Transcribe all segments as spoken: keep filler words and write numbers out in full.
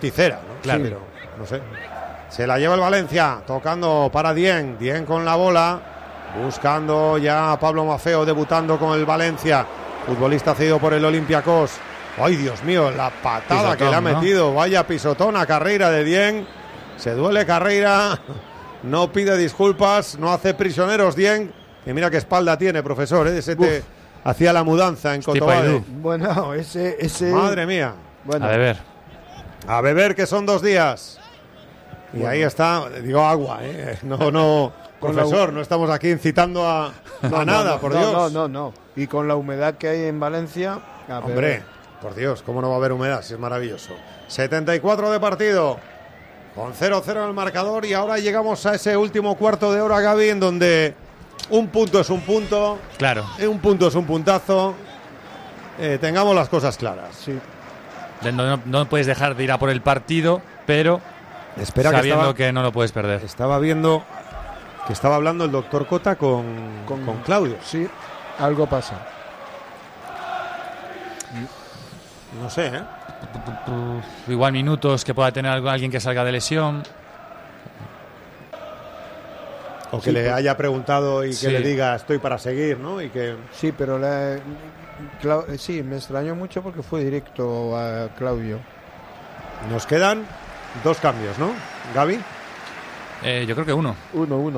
torticera, ¿no? Claro. Sí, pero no sé. Se la lleva el Valencia, tocando para Dieng, Dieng con la bola, buscando ya a Pablo Maffeo, debutando con el Valencia, futbolista cedido por el Olympiacos. Ay, Dios mío, la patada pisotón, que le ha metido, ¿no? Vaya pisotón a Carreira de Dieng, se duele Carreira, no pide disculpas, no hace prisioneros Dieng, y mira qué espalda tiene, profesor, ¿eh? Ese te hacía la mudanza en Cotobade. Bueno, ese, ese... Madre mía. Bueno. A beber. A beber, que son dos días. Y bueno, ahí está, digo agua, ¿eh? No, no, profesor, no estamos aquí incitando a, no, a nada, no, por no, Dios. No, no, no. Y con la humedad que hay en Valencia... Hombre, por Dios, ¿cómo no va a haber humedad? Si es maravilloso. setenta y cuatro de partido, con cero cero en el marcador, y ahora llegamos a ese último cuarto de hora, Gaby, en donde un punto es un punto. Claro. Un punto es un puntazo. Eh, tengamos las cosas claras. Sí. No, no, no puedes dejar de ir a por el partido, pero Espera sabiendo que, estaba, que no lo puedes perder. Estaba viendo que estaba hablando el doctor Cota con, con, con Claudio. Sí, algo pasa. No sé, ¿eh? Igual minutos que pueda tener alguien que salga de lesión. O que sí, le pues, haya preguntado y que sí. le diga estoy para seguir, ¿no? Y que sí, pero la, Cla- sí, me extrañó mucho porque fue directo a Claudio. Nos quedan dos cambios, ¿no, Gaby? Eh, yo creo que uno. Uno, uno.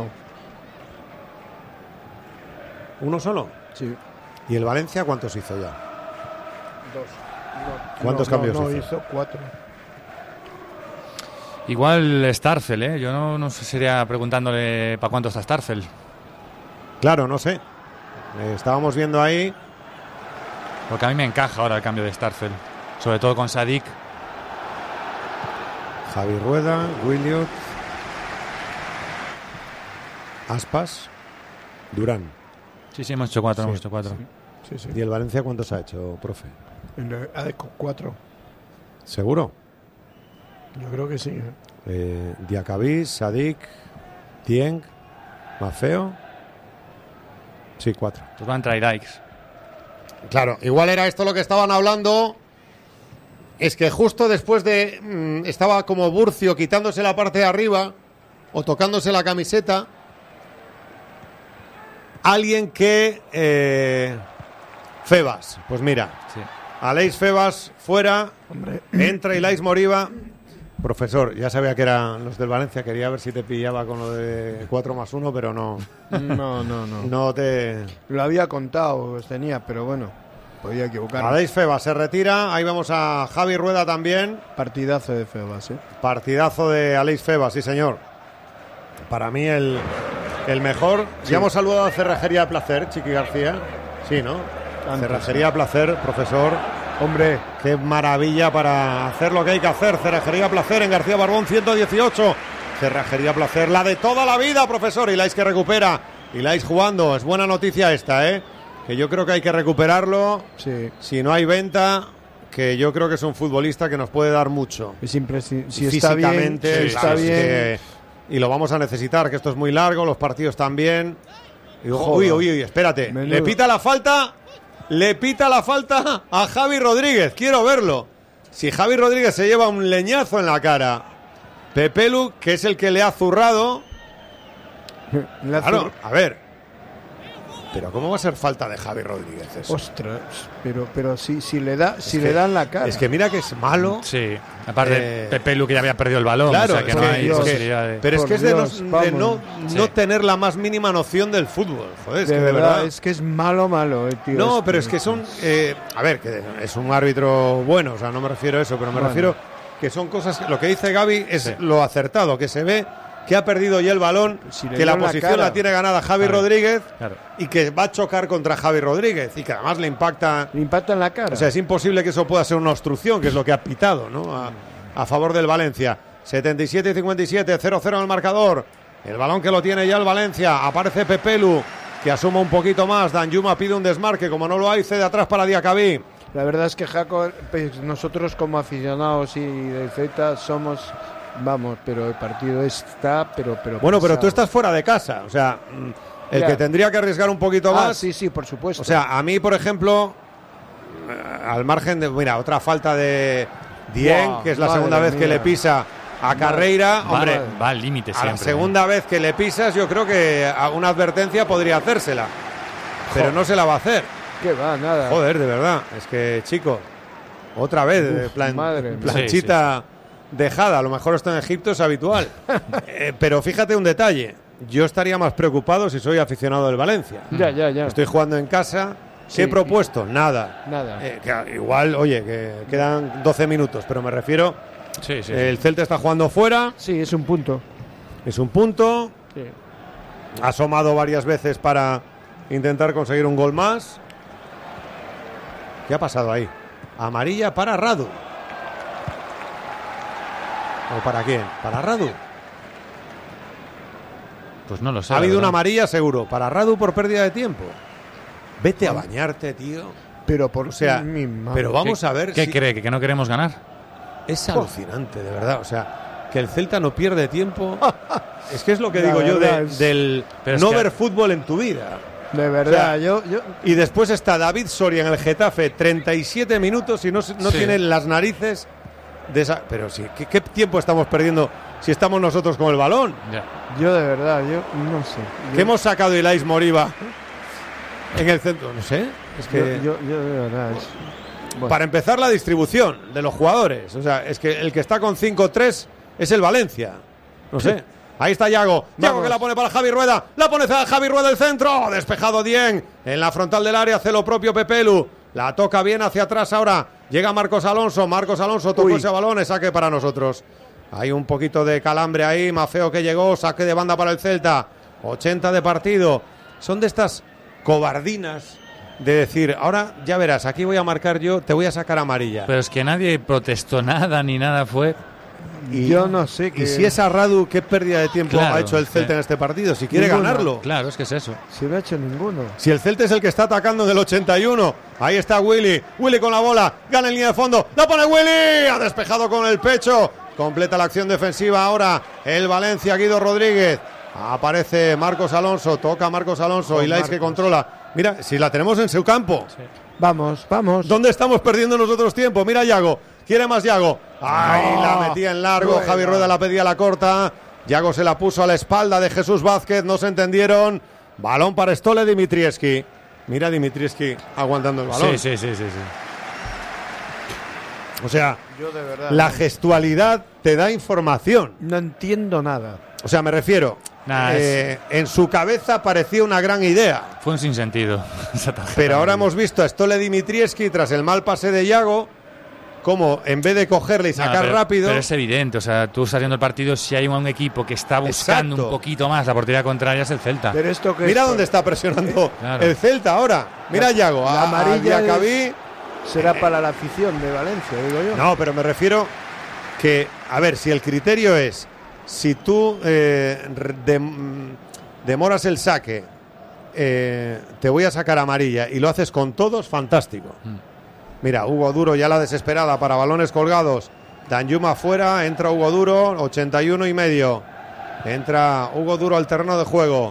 ¿Uno solo? Sí. ¿Y el Valencia cuántos hizo ya? Dos. No, ¿Cuántos no, cambios no, no hizo? hizo cuatro. Igual Starfel, ¿eh? Yo no, no sé, sería preguntándole para cuánto está Starfel. Claro, no sé. Eh, estábamos viendo ahí. Porque a mí me encaja ahora el cambio de Starfel. Sobre todo con Sadik. Javi Rueda, Williot, Aspas, Durán. Sí, sí, hemos hecho cuatro, Sí, hemos hecho cuatro. Sí, sí. ¿Y el Valencia cuántos ha hecho, profe? El, ah, con cuatro. ¿Seguro? Yo creo que sí. ¿eh? Eh, Diacabí, Sadik, Dieng, Maffeo. Sí, cuatro. Pues va a entrar Iraix. Claro, igual era esto lo que estaban hablando. Es que justo después de... Mmm, estaba como Burcio quitándose la parte de arriba o tocándose la camiseta. Alguien que... Eh, Febas. Pues mira. Sí. Aleix Febas fuera. Hombre. Entra Ilais Moriba. Profesor, ya sabía que eran los del Valencia. Quería ver si te pillaba con lo de cuatro más uno, pero no. No, no, no. No te... Lo había contado, los tenía, pero bueno, podía equivocarme. Aleix Febas se retira. Ahí vamos a Javi Rueda también. Partidazo de Febas, ¿eh? Partidazo de Aleix Febas, sí señor. Para mí el, el mejor. Sí. Ya hemos saludado a Cerrajería Placer, Chiqui García. Sí, ¿no? Antes, Cerrajería Placer, profesor. Hombre, Qué maravilla para hacer lo que hay que hacer. Cerrajería Placer en García Barbón ciento dieciocho. Cerrajería Placer, la de toda la vida, profesor. Ilais que recupera. Ilais jugando. Es buena noticia esta, ¿eh? Que yo creo que hay que recuperarlo. sí. Si no hay venta, que yo creo que es un futbolista que nos puede dar mucho. Es imprescindible. Si está bien, Físicamente, si sí, está claro, bien. es que- y lo vamos a necesitar, que esto es muy largo, los partidos también. Y ojo, Joder. uy, uy, uy, espérate. Menudo. Le pita la falta, le pita la falta a Javi Rodríguez. Quiero verlo. Si Javi Rodríguez se lleva un leñazo en la cara, Pepelu, que es el que le ha zurrado. La Claro, zur- a ver. Pero ¿cómo va a ser falta de Javi Rodríguez eso? Ostras, pero, pero si, si le da, si Es le que- dan la cara. Es que mira que es malo. Sí. Aparte, Eh, Pepe Lu, que ya había perdido el balón. Claro, o sea que es no que- hay es que- posibilidad de... pero es Por que es de, Dios, no, de no, vamos. no Sí. tener la más mínima noción del fútbol. Joder, es de que de verdad, verdad. es que es malo, malo, eh, tío. No, Es- pero es que son. Eh, a ver, que es un árbitro bueno, o sea, no me refiero a eso, pero me Bueno. refiero que son cosas. Lo que dice Gaby es Sí. lo acertado, que se ve que ha perdido ya el balón, Si le que la dio la posición cara. la tiene ganada Javi Claro. Rodríguez Claro. y que va a chocar contra Javi Rodríguez y que además le impacta. Le impacta en la cara. O sea, es imposible que eso pueda ser una obstrucción, que es lo que ha pitado, ¿no? A, a favor del Valencia. setenta y siete y cincuenta y siete, cero cero en el marcador. El balón que lo tiene ya el Valencia. Aparece Pepelu, que asuma un poquito más. Danjuma pide un desmarque, como no lo hay, cede atrás para Diacabí. La verdad es que Jaco, pues, nosotros como aficionados y de Z somos, vamos, pero el partido está, pero, pero. Bueno, pero pesado. tú estás fuera de casa. O sea, mm, el Ya. que tendría que arriesgar un poquito Ah, más. sí, sí, por supuesto. O sea, a mí, por ejemplo, eh, al margen de. Mira, otra falta de, Dieng, Wow, que es la madre segunda vez que mía. le pisa a Carreira. Va, Hombre, va al límite a siempre. la segunda vez que le pisas, yo creo que a una advertencia podría hacérsela. Pero no se la va a hacer. ¿Qué va? Nada. Joder, de verdad. Es que, chico, otra vez, Uf, eh, plan- madre mía. planchita dejada. A lo mejor esto en Egipto es habitual. Eh, pero fíjate un detalle. Yo estaría más preocupado si soy aficionado del Valencia. Ya, ya, ya. Estoy jugando en casa. ¿Qué Sí. he propuesto? Nada. Nada. Eh, que igual, oye, que quedan doce minutos, pero me refiero, Sí, sí. el Celta está jugando fuera, Sí, es un punto. es un punto, Sí. ha asomado varias veces para intentar conseguir un gol más. ¿Qué ha pasado ahí? Amarilla para Radu. ¿O para quién? ¿Para Radu? Pues no lo sé. Ha la habido una verdad. amarilla seguro. Para Radu por pérdida de tiempo. Vete a bañarte, tío. Pero por O sea, mi madre. pero vamos ¿Qué- a ver ¿Qué si... cree? ¿Que, ¿Que no queremos ganar? Es alucinante, de verdad. O sea, que el Celta no pierde tiempo. Es que es lo que La digo yo verdad de- es- del Pero es no que- ver fútbol en tu vida. De verdad, O sea, yo, yo. Y después está David Soria en el Getafe, treinta y siete minutos y no, se- no Sí. tiene las narices de esa... Pero sí, ¿qué, qué tiempo estamos perdiendo si estamos nosotros con el balón? Ya. Yo de verdad, yo no sé. ¿Qué Yo, hemos sacado de Ilais Moriba en el centro? No sé. Es que... yo, yo, yo de verdad. es- bueno. Para empezar, la distribución de los jugadores. O sea, es que el que está con cinco tres es el Valencia. No sé. Ahí está Yago. Yago Vamos. que la pone para Javi Rueda. La pone Javi Rueda el centro. Despejado Dieng. En la frontal del área hace lo propio Pepelu. La toca bien hacia atrás ahora. Llega Marcos Alonso. Marcos Alonso tocó Uy. ese balón. Es saque para nosotros. Hay un poquito de calambre ahí. Mafeo que llegó. Saque de banda para el Celta. ochenta de partido. Son de estas cobardinas de decir, ahora ya verás, aquí voy a marcar yo, te voy a sacar amarilla. Pero es que nadie protestó nada ni nada fue. Y, yo no sé y que- si es a Radu, ¿qué pérdida de tiempo Claro, ha hecho el Celta sí. en este partido? Si quiere Ninguna. ganarlo. Claro, es que es eso. Si no ha hecho ninguno. Si el Celta es el que está atacando en el ochenta y uno. Ahí está Willy. Willy con la bola. Gana en línea de fondo. La pone Willy. Ha despejado con el pecho. Completa la acción defensiva ahora el Valencia. Guido Rodríguez. Aparece Marcos Alonso. Toca Marcos Alonso. Oh, y Lais que Marcos. controla. Mira, si la tenemos en su campo. Vamos, vamos. ¿Dónde estamos perdiendo nosotros tiempo? Mira Yago, quiere más Yago. Ahí No. la metía en largo, Rueda. Javi Rueda la pedía a la corta. Yago se la puso a la espalda de Jesús Vázquez, no se entendieron. Balón para Stole Dimitrievski. Mira Dimitrievski aguantando el balón. Sí, sí, sí, sí, sí. O sea, Yo de verdad. la gestualidad te da información. No entiendo nada. O sea, me refiero, Nah, eh, en su cabeza parecía una gran idea. Fue un sinsentido esa tarjeta. Pero ahora hemos visto a Stole Dimitrievski tras el mal pase de Yago, como en vez de cogerle y No, sacar pero- rápido. Pero es evidente, o sea, tú estás viendo el partido, si hay un equipo que está buscando Exacto. un poquito más la portería contraria es el Celta. Pero esto que Mira es- dónde está presionando Claro. el Celta ahora. Mira a Yago, La a, amarilla a Diacabí. será para la afición de Valencia, digo yo. No, pero me refiero que, a ver, si el criterio es, si tú eh, dem- demoras el saque, eh, te voy a sacar amarilla y lo haces con todos, fantástico. Mira, Hugo Duro ya la desesperada para balones colgados. Danjuma fuera, entra Hugo Duro, ochenta y uno y medio. Entra Hugo Duro al terreno de juego.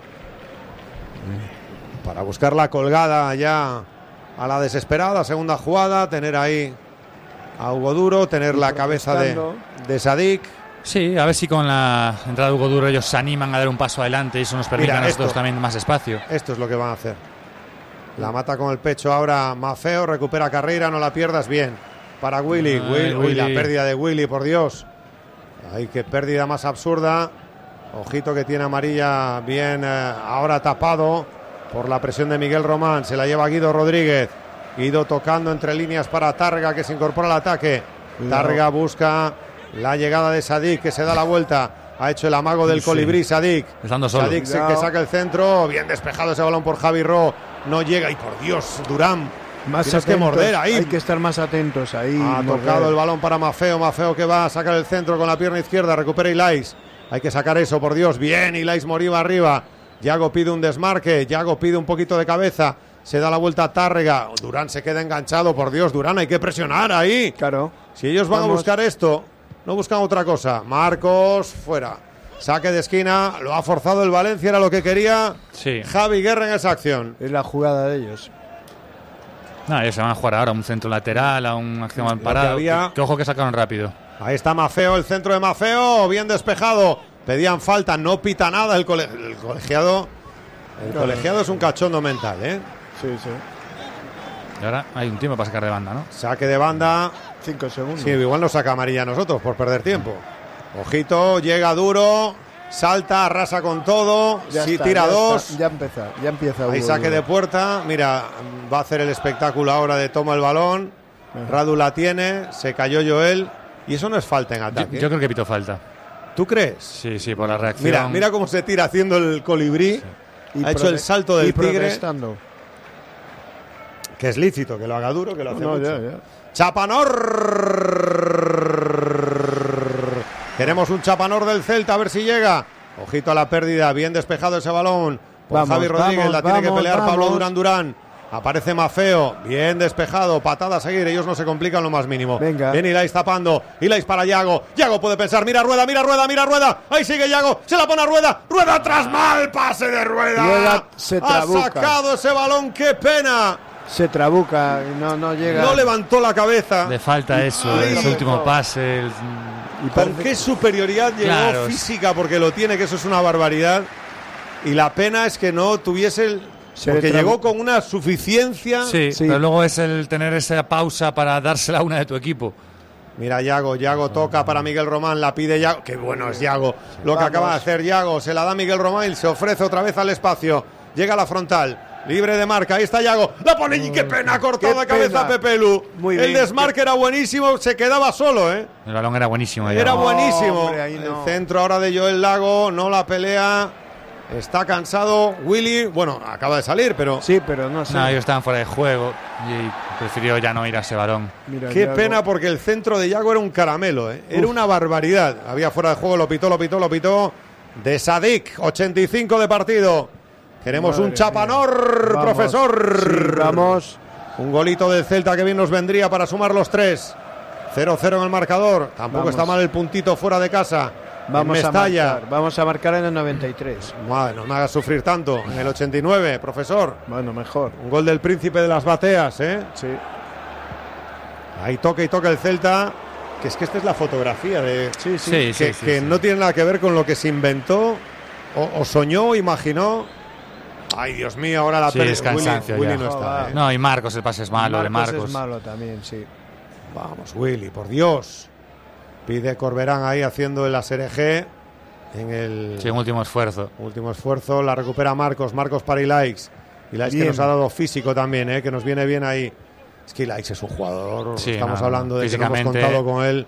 Para buscar la colgada ya a la desesperada, segunda jugada, tener ahí a Hugo Duro, tener Y la cabeza de, protestando. de Sadik. Sí, a ver si con la entrada de Hugo Duro ellos se animan a dar un paso adelante y eso nos permite Mira, a nosotros esto. también más espacio. Esto es lo que van a hacer. La mata con el pecho ahora Mafeo, recupera Carreira, no la pierdas bien. Para Willy, Ay, Will- uy, Willy. la pérdida de Willy, por Dios. Ay, qué pérdida más absurda. Ojito que tiene amarilla bien eh, ahora tapado por la presión de Miguel Román. Se la lleva Guido Rodríguez. Guido tocando entre líneas para Targa, que se incorpora al ataque. Cuidado. Targa busca la llegada de Sadik, que se da la vuelta. Ha hecho el amago del Sí. colibrí Sadik. Estando solo. Sadik se- Cuidado. que saca el centro. Bien despejado ese balón por Javi Ro. No llega. Y por Dios, Durán. Más Tienes que atentos, morder ahí. Hay que estar más atentos ahí. Ha morder. tocado el balón para Mafeo. Mafeo que va a sacar el centro con la pierna izquierda. Recupera Ilais. Hay que sacar eso, por Dios. Bien, Ilais Moriba arriba. Yago pide un desmarque. Yago pide un poquito de cabeza. Se da la vuelta a Tárrega. Durán se queda enganchado. Por Dios, Durán, hay que presionar ahí. Claro. Si ellos van Vamos. a buscar esto, no buscan otra cosa. Marcos, fuera. Saque de esquina. Lo ha forzado el Valencia. Era lo que quería Sí. Javi Guerra en esa acción. Es la jugada de ellos. No, ya se van a jugar ahora a un centro lateral, a un acción mal parado. Que, había... que, que ojo que sacaron rápido. Ahí está Maffeo, el centro de Maffeo, bien despejado. Pedían falta, no pita nada el, cole... el colegiado. El claro. colegiado es un cachondo mental, ¿eh? Sí, sí. Y ahora hay un tiempo para sacar de banda, ¿no? Saque de banda. Cinco segundos. Sí, igual nos saca amarilla a nosotros por perder tiempo. Ojito, llega duro, salta, arrasa con todo. Ya sí, está, tira ya dos. Está, ya empieza, ya empieza. Ahí saque de puerta. Mira, va a hacer el espectáculo ahora de toma el balón. Ajá. Radu la tiene, se cayó Joel. Y eso no es falta en ataque. Yo, yo creo que pitó falta. ¿Tú crees? Sí, sí, por la reacción. Mira, mira cómo se tira haciendo el colibrí. Sí. Ha hecho el salto del tigre. Que es lícito, que lo haga duro, que lo hace no, mucho. Ya, ya. Chapanor. Queremos un Chapanor del Celta, a ver si llega. Ojito a la pérdida, bien despejado ese balón. Por vamos, Javi Rodríguez, vamos, la tiene vamos, que pelear vamos. Pablo Durán Durán. Aparece Maffeo, bien despejado, patada a seguir, ellos no se complican lo más mínimo. Venga. Bien Ilais tapando, Ilais para Yago. Yago puede pensar, mira Rueda, mira Rueda, mira Rueda. Ahí sigue Yago, se la pone a Rueda. Rueda atrás, mal pase de Rueda. Rueda se trabuca. Ha sacado ese balón, qué pena. Se trabuca, no, no llega. No levantó la cabeza. Le falta eso, Ay, ese último mejor. pase. El... ¿Y con qué superioridad llegó claro, física? Porque lo tiene, que eso es una barbaridad. Y la pena es que no tuviese el... Porque llegó con una suficiencia. Sí, sí, pero luego es el tener esa pausa para dársela a una de tu equipo. Mira Yago, Yago toca para Miguel Román, la pide Yago. Qué bueno es Yago. Lo Vamos. que acaba de hacer Yago, se la da Miguel Román y se ofrece otra vez al espacio. Llega a la frontal, libre de marca, ahí está Yago. La pone y qué pena, cortada de cabeza Pepe Lu. Muy el bien, desmarque qué... era buenísimo, se quedaba solo, ¿eh? El balón era buenísimo. Era Yago. buenísimo. Oh, hombre, no. El centro ahora de Joel Lago, no la pelea. Está cansado Willy, bueno, acaba de salir, pero... Sí, pero no sé. No, ellos estaban fuera de juego y prefirió ya no ir a ese balón. Mira, Qué Yago. pena, porque el centro de Yago era un caramelo, ¿eh? Era una barbaridad. Había fuera de juego, lo pitó, lo pitó, lo pitó. De Sadik, ochenta y cinco de partido. Queremos Madre un Chapanor, vamos, profesor. Sí, vamos. Un golito del Celta que bien nos vendría para sumar los tres. cero cero en el marcador. Tampoco vamos. está mal el puntito fuera de casa. Vamos a, marcar, vamos a marcar en el noventa y tres. Madre, no me hagas sufrir tanto. En el ochenta y nueve, profesor. Bueno, mejor. Un gol del príncipe de las bateas, ¿eh? Sí. Ahí toca y toca el Celta. Que es que esta es la fotografía de... Sí, sí. que, sí, sí, que sí. no tiene nada que ver con lo que se inventó o, o soñó, imaginó. Ay, Dios mío, ahora la sí, pérdida. Es cansancio Willy, ya. Willy no está. ¿eh? No, y Marcos, el pase es malo Marcos de Marcos. es malo también, sí. Vamos, Willy, por Dios. Pide Corberán ahí haciendo el A S R G. En el sí, un último esfuerzo. Último esfuerzo, la recupera Marcos, Marcos para Ilais. Ilais que nos ha dado físico también, ¿eh? Que nos viene bien ahí. Es que Ilais es un jugador, sí, estamos no, hablando de que no hemos contado con él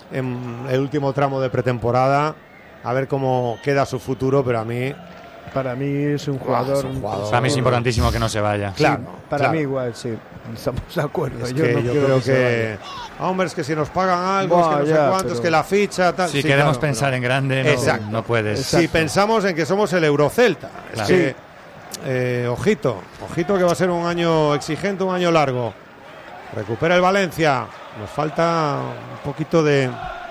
en el último tramo de pretemporada. A ver cómo queda su futuro, pero a mí... Para mí es un jugador... Es un jugador para mí es importantísimo que no se vaya. Claro, sí, para claro. mí igual, sí. Estamos de acuerdo. Es yo que no yo creo creo que... que... Hombre, es que si nos pagan algo, Buah, es que no ya, sé cuánto, pero... es que la ficha... Tal. Si sí, queremos claro, pensar pero... en grande, no, Exacto. no puedes. Si pensamos en que somos el Eurocelta. Claro. Es que, eh, ojito, ojito que va a ser un año exigente, un año largo. Recupera el Valencia. Nos falta un poquito de...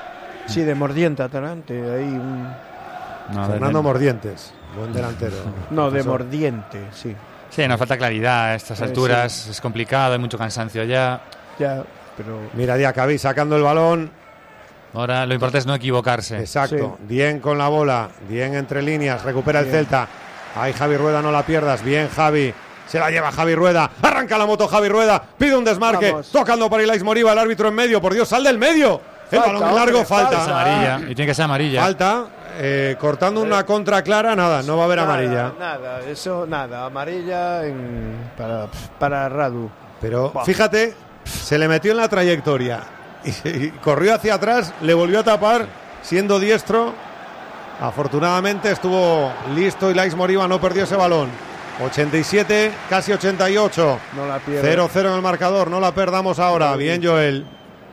Sí, de Mordiente adelante. Ahí un... no, Fernando de... Mordientes, buen delantero. No, profesor. De Mordiente, sí. Sí, nos falta claridad a estas alturas. Eh, sí. Es complicado, hay mucho cansancio ya. Ya, pero... Mira, Diacabí sacando el balón. Ahora lo importante es no equivocarse. Exacto. Sí. Bien con la bola, bien entre líneas, recupera bien. El Celta. Ahí Javi Rueda, no la pierdas. Bien Javi. Se la lleva Javi Rueda. Arranca la moto Javi Rueda. Pide un desmarque. Vamos. Tocando para Ilais Moriba, el árbitro en medio. Por Dios, sal del medio. El falta, balón largo, hombre, falta. falta. Amarilla. Y tiene que ser amarilla. Falta. Eh, cortando una contra clara, nada, no va a haber nada, amarilla. Nada, eso, nada. Amarilla en, para, para Radu. Pero bah. Fíjate, se le metió en la trayectoria y, y corrió hacia atrás, le volvió a tapar, siendo diestro. Afortunadamente estuvo listo y Ilais Moriba no perdió ese balón. ochenta y siete, casi ochenta y ocho. No la pierde. cero cero en el marcador, no la perdamos ahora. Bien, Joel.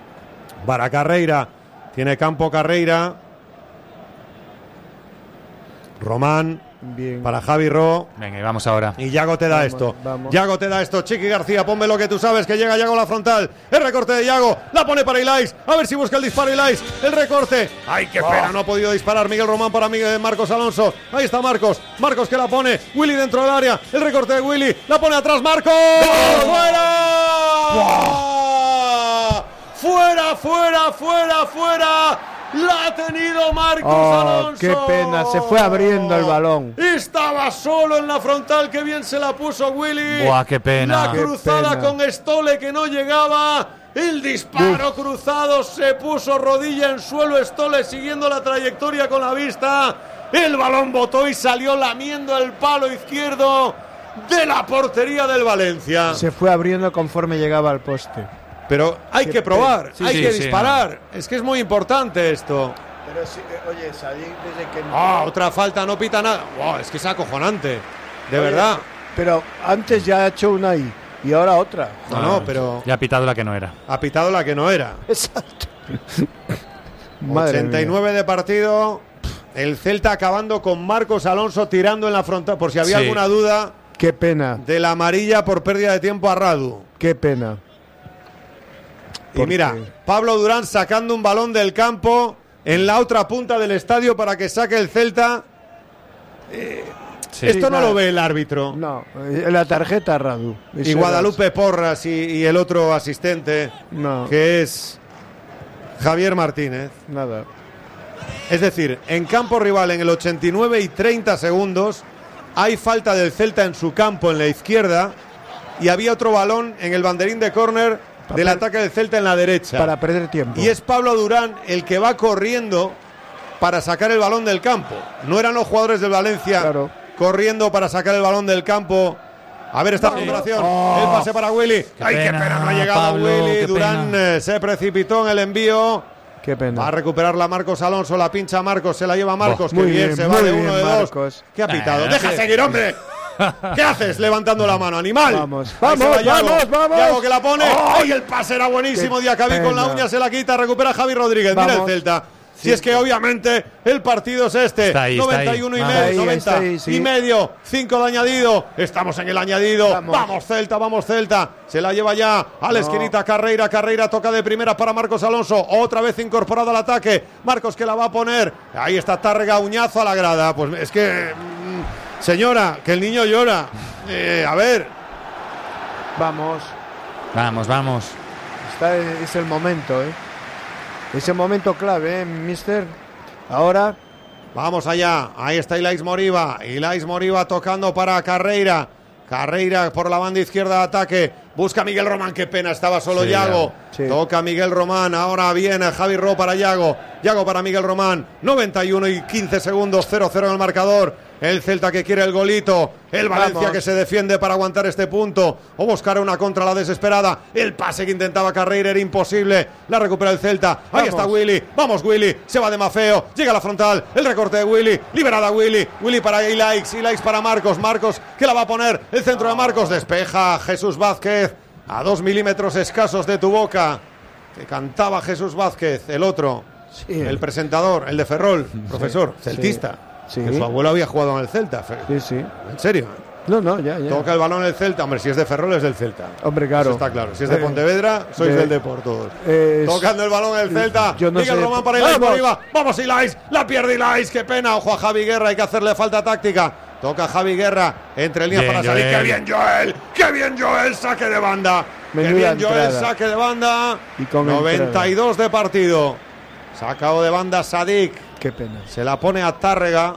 Para Carreira. Tiene campo Carreira. Román. Bien. Para Javi Ro. Venga, y vamos ahora. Y Yago te da vamos, esto. Vamos. Yago te da esto. Chiqui García, ponme lo que tú sabes, que llega Yago a la frontal. El recorte de Yago. La pone para Ilais. A ver si busca el disparo Ilais. El recorte. Ay, qué oh. pena. No ha podido disparar Miguel Román para Miguel Marcos Alonso. Ahí está Marcos. Marcos que la pone. Willy dentro del área. El recorte de Willy. La pone atrás Marcos. ¡Fuera! ¡Fuera! ¡Fuera, fuera, fuera, fuera! ¡La ha tenido Marcos oh, Alonso! ¡Qué pena! Se fue abriendo el balón. Estaba solo en la frontal, ¡qué bien se la puso Willy! ¡Buah, qué pena! La cruzada pena. con Stolle que no llegaba. El disparo Uf. cruzado, se puso rodilla en suelo Stolle siguiendo la trayectoria con la vista. El balón botó y salió lamiendo el palo izquierdo de la portería del Valencia. Se fue abriendo conforme llegaba al poste. Pero hay Qué que probar, sí, hay sí, que sí, disparar. No. Es que es muy importante esto. Pero sí, oye, Sadik desde que... Ah, oh, otra falta, no pita nada. Oh, es que es acojonante, de oye, verdad. Pero antes ya ha hecho una ahí y ahora otra. No, no, pero... Ya ha pitado la que no era. Ha pitado la que no era. Exacto. ochenta y nueve de partido. El Celta acabando con Marcos Alonso tirando en la frontal. Por si había sí. alguna duda. Qué pena. De la amarilla por pérdida de tiempo a Radu. Qué pena. Y mira, Pablo Durán sacando un balón del campo en la otra punta del estadio para que saque el Celta. Eh, sí, esto sí, no nada. Lo ve el árbitro. No, la tarjeta Radu. Y Guadalupe Porras y, y el otro asistente, no. que es Javier Martínez. Nada. Es decir, en campo rival en el ochenta y nueve y treinta segundos hay falta del Celta en su campo en la izquierda y había otro balón en el banderín de córner del ataque del Celta en la derecha. Para perder tiempo. Y es Pablo Durán el que va corriendo para sacar el balón del campo. No eran los jugadores del Valencia claro. corriendo para sacar el balón del campo. A ver esta recuperación. Oh. El pase para Willy. Qué ¡Ay, pena, qué pena! No ha llegado Pablo, Willy. Durán eh, se precipitó en el envío. Qué pena. Va a recuperarla Marcos Alonso. La pincha Marcos. Se la lleva Marcos. Oh, muy bien, bien. Se va de uno de dos. ¿Qué ha pitado? Eh, ¡Deja sí. seguir, hombre! ¿Qué haces levantando la mano, animal? Vamos, vamos, vamos, vamos. Yago que la pone. ¡Ay, el pase era buenísimo! Diacabí con la uña se la quita. Recupera Javi Rodríguez. Vamos. Mira el Celta. Si sí. es que obviamente el partido es este. Está ahí, noventa y uno y medio, noventa y medio, cinco de añadido. Estamos en el añadido. Vamos. vamos Celta, vamos Celta. Se la lleva ya a la no. esquinita Carreira. Carreira toca de primera para Marcos Alonso. Otra vez incorporado al ataque. Marcos que la va a poner. Ahí está Tárrega, uñazo a la grada. Pues es que... Señora, que el niño llora. Eh, a ver. Vamos. Vamos, vamos. Está, es el momento, ¿eh? Es el momento clave, ¿eh, mister? Ahora. Vamos allá. Ahí está Ilais Moriba. Ilais Moriba tocando para Carreira. Carreira por la banda izquierda de ataque. Busca a Miguel Román. Qué pena, estaba solo sí, Yago. Sí. Toca Miguel Román. Ahora viene Javi Ro para Yago. Yago para Miguel Román. noventa y uno y quince segundos. cero cero en el marcador. El Celta que quiere el golito. El Valencia Vamos. que se defiende para aguantar este punto. O buscar una contra la desesperada. El pase que intentaba Carreira era imposible. La recupera el Celta. Ahí Vamos. está Willy. Vamos Willy. Se va de Mafeo. Llega a la frontal. El recorte de Willy. Liberada Willy. Willy para Ilaix. Ilaix para Marcos. Marcos que la va a poner. El centro de Marcos. Despeja Jesús Vázquez. A dos milímetros escasos de tu boca. Que cantaba Jesús Vázquez. El otro. Sí. El presentador. El de Ferrol. Sí. Profesor. Celtista. Sí. Sí. Que su abuelo había jugado en el Celta. Sí, sí. ¿En serio? No, no, ya, ya. Toca el balón el Celta. Hombre, si es de Ferrol es del Celta. Hombre, claro. Eso está claro. Si es de Pontevedra, sois de, del Depor todos. Eh, Tocando el balón el Celta. Yo no Miguel sé. Román para Ilais Moriba. Vamos Ilais. La pierde Ilais. Qué pena. Ojo a Javi Guerra. Hay que hacerle falta táctica. Toca Javi Guerra. Entre líneas para salir. ¡Qué bien Joel! ¡Qué bien Joel! Saque de banda. Menuda ¡Qué bien entrada. Joel! Saque de banda. Y con noventa y dos entrada. De partido. Sacado de banda Sadik. Qué pena. Se la pone a Tárrega.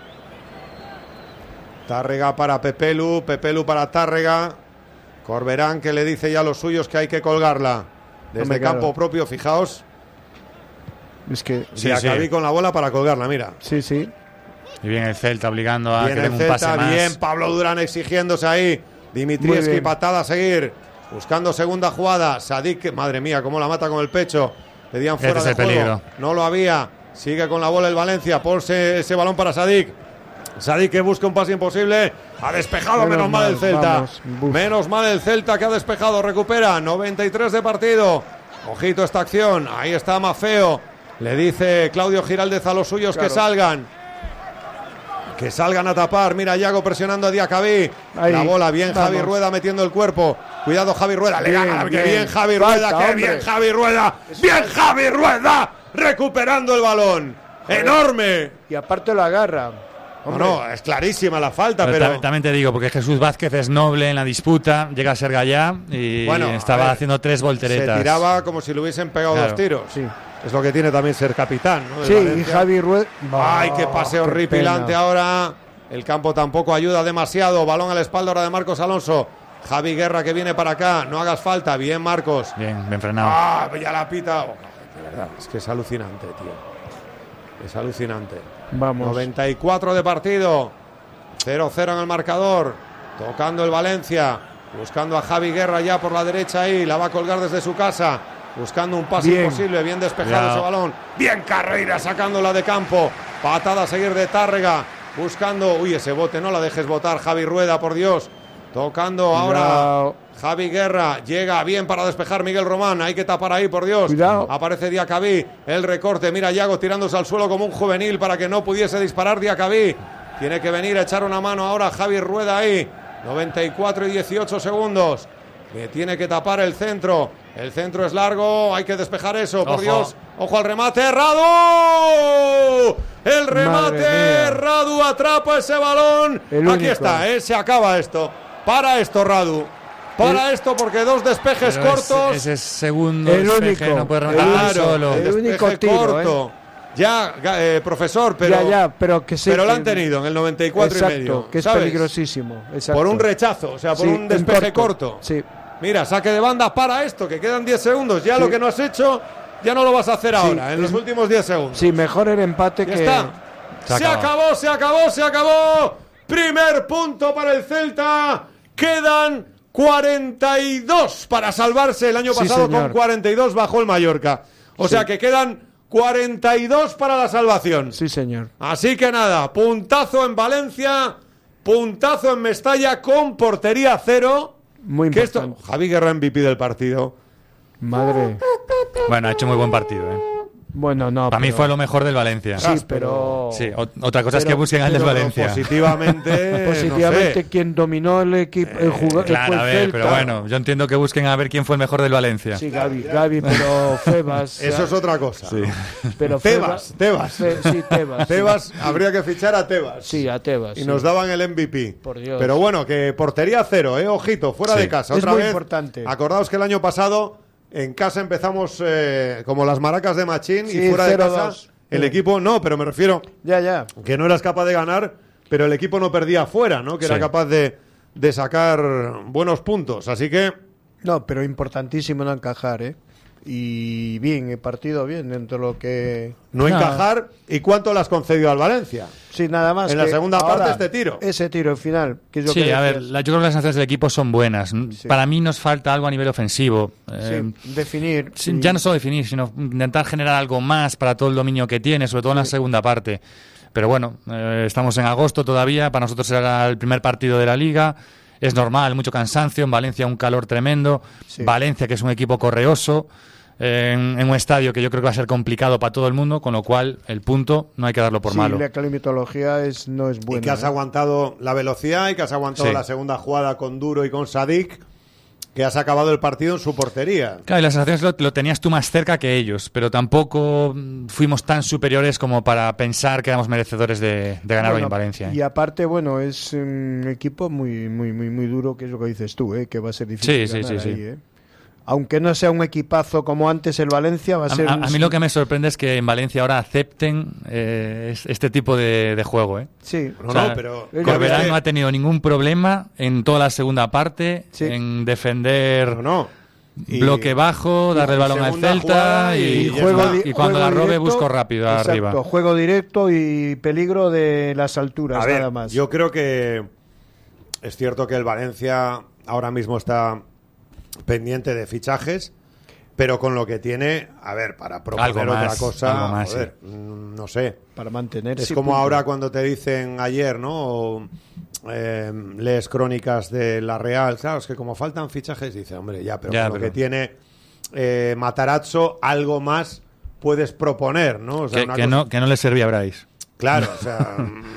Tárrega para Pepelu, Pepelu para Tárrega. Corberán que le dice ya a los suyos que hay que colgarla. Desde Hombre, campo claro. propio, fijaos. Es que sí, acabé sí. con la bola para colgarla, mira. Sí, sí. Y bien el Celta obligando a bien que el un Celta, pase más. Bien Pablo Durán exigiéndose ahí. Dimitrievski patada a seguir. Buscando segunda jugada. Sadik, madre mía, cómo la mata con el pecho. Le dían fuera este de es el juego. Peligro. No lo había. Sigue con la bola el Valencia. Porse ese balón para Sadik. Sadik que busca un pase imposible. Ha despejado, menos, menos mal el Celta. Vamos, menos mal el Celta que ha despejado. Recupera. noventa y tres de partido. Ojito esta acción. Ahí está Mafeo. Le dice Claudio Giraldez a los suyos claro. que salgan. Que salgan a tapar. Mira Yago presionando a Diacabí. La bola. Bien Vamos. Javi Rueda metiendo el cuerpo. Cuidado Javi Rueda. Bien, Le gana. Bien, bien Javi Rueda. Falta, ¡Qué hombre. bien Javi Rueda! ¡Bien Javi Rueda! Recuperando el balón. Joder. ¡Enorme! Y aparte lo agarra. No, no, es clarísima la falta, pero, pero... También, también te digo, porque Jesús Vázquez es noble en la disputa, llega a ser Gallá y bueno, estaba ver, haciendo tres volteretas. Se tiraba como si le hubiesen pegado claro. dos tiros. Sí. Es lo que tiene también ser capitán, ¿no? Sí, Valencia. Y Javi Rueda... ¡Ay, qué paseo horripilante ahora! El campo tampoco ayuda demasiado. Balón a la espalda ahora de Marcos Alonso. Javi Guerra que viene para acá. No hagas falta. Bien, Marcos. Bien, bien frenado. ¡Ah, ya la pita! Oh, de verdad, es que es alucinante, tío. Es alucinante. Vamos. noventa y cuatro de partido. cero cero en el marcador. Tocando el Valencia. Buscando a Javi Guerra ya por la derecha ahí. La va a colgar desde su casa. Buscando un pase bien. Imposible. Bien despejado ya. Ese balón. Bien Carreira sacándola de campo. Patada a seguir de Tárrega. Buscando, uy, ese bote, no la dejes botar, Javi Rueda, por Dios. Tocando ahora Cuidado. Javi Guerra, llega bien para despejar Miguel Román, hay que tapar ahí, por Dios. Cuidado. Aparece Diacabí, el recorte, mira Yago tirándose al suelo como un juvenil para que no pudiese disparar Diacabí. Tiene que venir a echar una mano ahora Javi Rueda ahí, noventa y cuatro y dieciocho segundos. Que tiene que tapar el centro, el centro es largo, hay que despejar eso, por Ojo. Dios. Ojo al remate, Radu. El remate, Radu atrapa ese balón. El Aquí único. Está, ¿eh? Se acaba esto. Para esto, Radu. Para el... esto, porque dos despejes Pero cortos. Ese segundo el despeje único, no puede rematar claro, solo. El, el único tiro, corto. ¿eh? Ya, eh, profesor, pero, ya, ya, pero, que sí, pero lo que... han tenido en el noventa y cuatro exacto, y medio. Que es ¿sabes? Peligrosísimo. Exacto. Por un rechazo, o sea, por sí, un despeje corto. corto. Sí. Mira, saque de banda para esto, que quedan diez segundos. Ya sí. Lo que no has hecho, ya no lo vas a hacer sí, ahora, en es, los últimos diez segundos. Sí, mejor el empate ya que... está. Se, se acabó, se acabó, se acabó. Primer punto para el Celta. Quedan cuarenta y dos para salvarse. El año pasado sí, con cuarenta y dos bajó el Mallorca. O sí. sea que quedan cuarenta y dos para la salvación. Sí, señor. Así que nada, puntazo en Valencia, puntazo en Mestalla con portería cero. Muy importante. Esto, Javi Guerra M V P del partido. Madre. Bueno, ha hecho muy buen partido, ¿eh? Bueno, no. Para pero... mí fue lo mejor del Valencia. Sí, pero. Sí, otra cosa pero, es que busquen al del Valencia. Positivamente. positivamente, no sé. Quien dominó el equipo. El jugador. Claro, a ver, pero bueno, yo entiendo que busquen a ver quién fue el mejor del Valencia. Sí, Gaby, Gaby, pero Febas. Eso es otra cosa. Sí. Pero Tebas, Tebas. Fe, sí, Tebas. Tebas, sí. Habría que fichar a Tebas. Sí, a Tebas. Y sí. nos daban el M V P. Por Dios. Pero bueno, que portería cero, ¿eh? Ojito, fuera sí. de casa. Es Otra muy vez. importante. Acordaos que el año pasado. En casa empezamos eh, como las maracas de Machín sí, y fuera de casa dos. el equipo, no, pero me refiero ya, ya. que no eras capaz de ganar, pero el equipo no perdía fuera, ¿no? Que sí. Era capaz de, de sacar buenos puntos, así que... No, pero importantísimo no encajar, ¿eh? Y bien, el partido bien, dentro de lo que... No, no encajar, ¿y cuánto le has concedido al Valencia? Sí, nada más. En la segunda parte este tiro. Ese tiro final. Que es lo sí, que a ver, la, yo creo que las acciones del equipo son buenas. Sí. Para mí nos falta algo a nivel ofensivo. Eh, sí, definir. Sí, ya no solo definir, sino intentar generar algo más para todo el dominio que tiene, sobre todo sí. en la segunda parte. Pero bueno, eh, estamos en agosto todavía, para nosotros será el primer partido de la Liga. Es normal, mucho cansancio, en Valencia un calor tremendo. Sí. Valencia, que es un equipo correoso. En, en un estadio que yo creo que va a ser complicado para todo el mundo, con lo cual el punto no hay que darlo por sí, malo. La climatología es, no es buena. Y que has ¿eh? aguantado la velocidad y que has aguantado sí. la segunda jugada con Duro y con Sadik, que has acabado el partido en su portería. Claro, y las sensaciones lo, lo tenías tú más cerca que ellos, pero tampoco fuimos tan superiores como para pensar que éramos merecedores de, de ganar bueno, hoy en Valencia. ¿eh? Y aparte, bueno, es un equipo muy muy muy muy duro, que es lo que dices tú, ¿eh? Que va a ser difícil sí, ganar sí, sí, ahí, sí. ¿eh? Aunque no sea un equipazo como antes el Valencia, va a ser... A, a, un... a mí lo que me sorprende es que en Valencia ahora acepten eh, este tipo de, de juego, ¿eh? Sí. No, o sea, no, pero... Corberán no ha tenido ningún problema en toda la segunda parte, sí. en defender... No, no. Y, bloque bajo, darle el balón al Celta y, y, juego di- y cuando juego la robe directo, busco rápido exacto, arriba. Juego directo y peligro de las alturas, a ver, nada más. Yo creo que es cierto que el Valencia ahora mismo está pendiente de fichajes, pero con lo que tiene, a ver, para proponer más, otra cosa, más, joder, sí. no sé. Para mantener. Es sí, como punto. ahora cuando te dicen ayer, ¿no? O, eh, lees crónicas de la Real, claro, es que como faltan fichajes, dice, hombre, ya, pero ya, con pero... lo que tiene eh, Matarazzo, algo más puedes proponer, ¿no? O sea, que, una que, cosa... no, que no le servía a Bryce. Claro, o sea...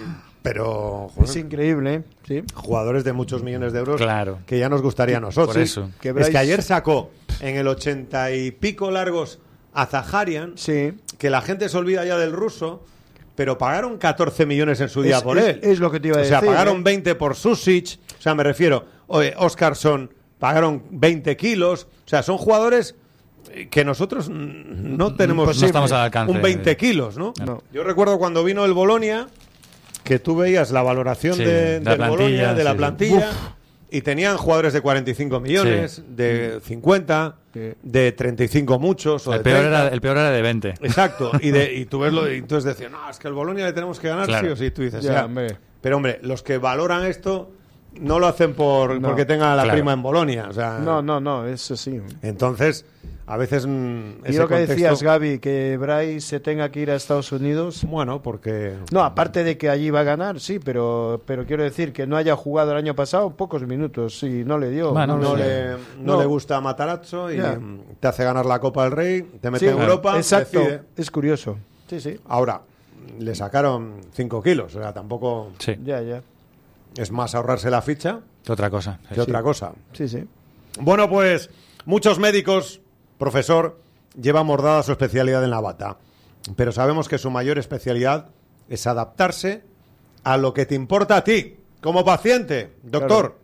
Pero joder, es increíble, ¿eh? Sí. Jugadores de muchos millones de euros claro. que ya nos gustaría a nosotros. Por eso. Que Bryce... Es que ayer sacó en el ochenta y pico largos a Zaharian, sí. que la gente se olvida ya del ruso, pero pagaron catorce millones en su día Es- por es- él. es lo que te iba a O sea, decir, pagaron ¿eh? veinte por Susic, o sea, me refiero, oye, Óscarson, pagaron veinte kilos, o sea, son jugadores que nosotros no tenemos Pues no estamos al alcance. un veinte kilos, ¿no? No. Yo recuerdo cuando vino el Bolonia, que tú veías la valoración Sí, de, de la del plantilla, Bolonia, de la sí, sí. plantilla, y tenían jugadores de cuarenta y cinco millones, Sí. de cincuenta, Sí. de treinta y cinco muchos, o El de peor, treinta. era, el peor era de veinte. Exacto, y, de, y tú ves lo, y entonces decían, no, es que el Bolonia le tenemos que ganar, Claro. sí o sí, tú dices, Ya, ya. hombre. Pero hombre, los que valoran esto no lo hacen por No. porque tengan a la Claro. prima en Bolonia, o sea, No, no, no, eso sí. entonces a veces mm, Y ese lo que contexto- decías, Gaby, que Bryce se tenga que ir a Estados Unidos. bueno, porque No, aparte de que allí va a ganar, sí, pero, pero quiero decir que no haya jugado el año pasado pocos minutos, sí, no le dio. Bueno, no, sí. le, no No. le gusta Matarazzo y Ya. mm, te hace ganar la Copa del Rey, te mete Sí, en Europa, exacto, decide. es curioso. Sí, sí, Ahora, le sacaron cinco kilos, o sea, tampoco Sí, ya, ya. es más ahorrarse la ficha otra cosa. que otra cosa. Sí, sí. Bueno, pues muchos médicos, profesor, llevan bordada su especialidad en la bata, pero sabemos que su mayor especialidad es adaptarse a lo que te importa a ti, como paciente, doctor,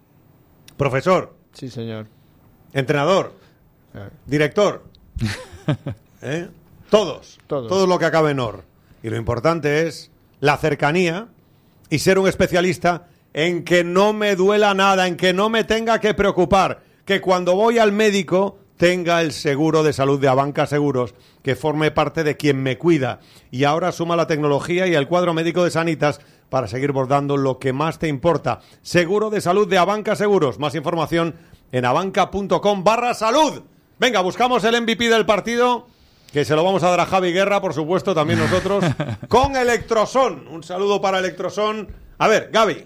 profesor, Sí, señor. entrenador, Eh, director, ¿eh? todos, Todos. todo lo que acabe en or. Y lo importante es la cercanía y ser un especialista en que no me duela nada, en que no me tenga que preocupar, que cuando voy al médico tenga el seguro de salud de Abanca Seguros, que forme parte de quien me cuida. Y ahora suma la tecnología y el cuadro médico de Sanitas para seguir bordando lo que más te importa. Seguro de salud de Abanca Seguros. Más información en abanca.com barra salud. Venga, buscamos el M V P del partido, que se lo vamos a dar a Javi Guerra, por supuesto, también nosotros, con Electroson. Un saludo para Electroson. A ver, Gaby.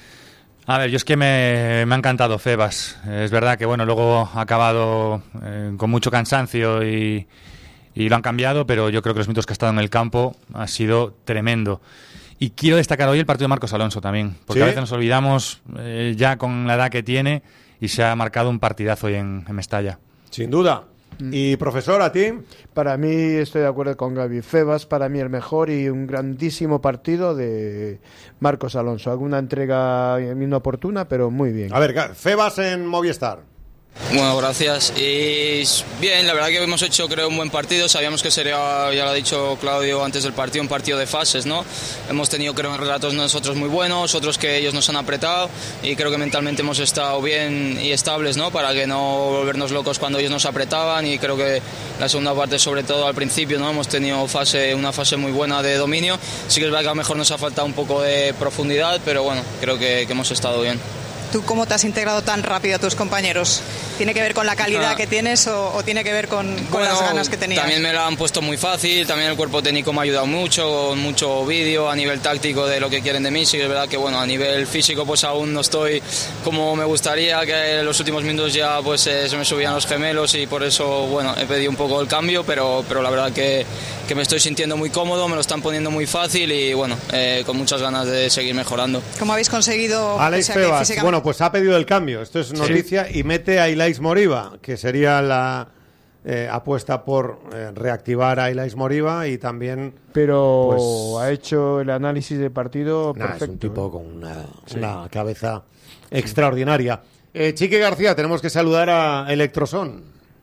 A ver, yo es que me, me ha encantado Febas. Es verdad que, bueno, luego ha acabado eh, con mucho cansancio y, y lo han cambiado, pero yo creo que los minutos que ha estado en el campo ha sido tremendo. Y quiero destacar hoy el partido de Marcos Alonso también, porque ¿Sí? a veces nos olvidamos eh, ya con la edad que tiene y se ha marcado un partidazo hoy en, en Mestalla. Sin duda. Y profesor, a ti. Para mí, estoy de acuerdo con Gaby. Febas, para mí el mejor y un grandísimo partido de Marcos Alonso. Alguna entrega inoportuna, pero muy bien. A ver, Ga- Febas en Movistar. Bueno, gracias. Y bien, la verdad que hemos hecho, creo, un buen partido. Sabíamos que sería, ya lo ha dicho Claudio antes del partido, un partido de fases, ¿no? Hemos tenido, creo, en relatos nosotros muy buenos, otros que ellos nos han apretado y creo que mentalmente hemos estado bien y estables, ¿no? Para que no volvernos locos cuando ellos nos apretaban y creo que la segunda parte, sobre todo al principio, ¿no? Hemos tenido fase, una fase muy buena de dominio. Sí que es verdad que a lo mejor nos ha faltado un poco de profundidad, pero bueno, creo que, que hemos estado bien. ¿Tú cómo te has integrado tan rápido a tus compañeros? ¿Tiene que ver con la calidad Ah. que tienes o, o tiene que ver con, con Bueno, las ganas que tenías? También me lo han puesto muy fácil, también el cuerpo técnico me ha ayudado mucho, con mucho vídeo a nivel táctico de lo que quieren de mí. Sí que es verdad que bueno, a nivel físico pues aún no estoy como me gustaría, que en los últimos minutos ya pues eh, se me subían los gemelos y por eso bueno, he pedido un poco el cambio, pero, pero la verdad que, que me estoy sintiendo muy cómodo, me lo están poniendo muy fácil y bueno, eh, con muchas ganas de seguir mejorando. ¿Cómo habéis conseguido? Alex pese a que Febas. físicamente- Bueno, pues ha pedido el cambio. Esto es noticia. Y mete a Ilais Moriba, que sería la eh, apuesta por eh, reactivar a Ilais Moriba y también... Pero Pues- ha hecho el análisis de partido Nah, perfecto. es un tipo ¿eh? con una, una cabeza extraordinaria. Eh, Chiqui García, tenemos que saludar a Electroson.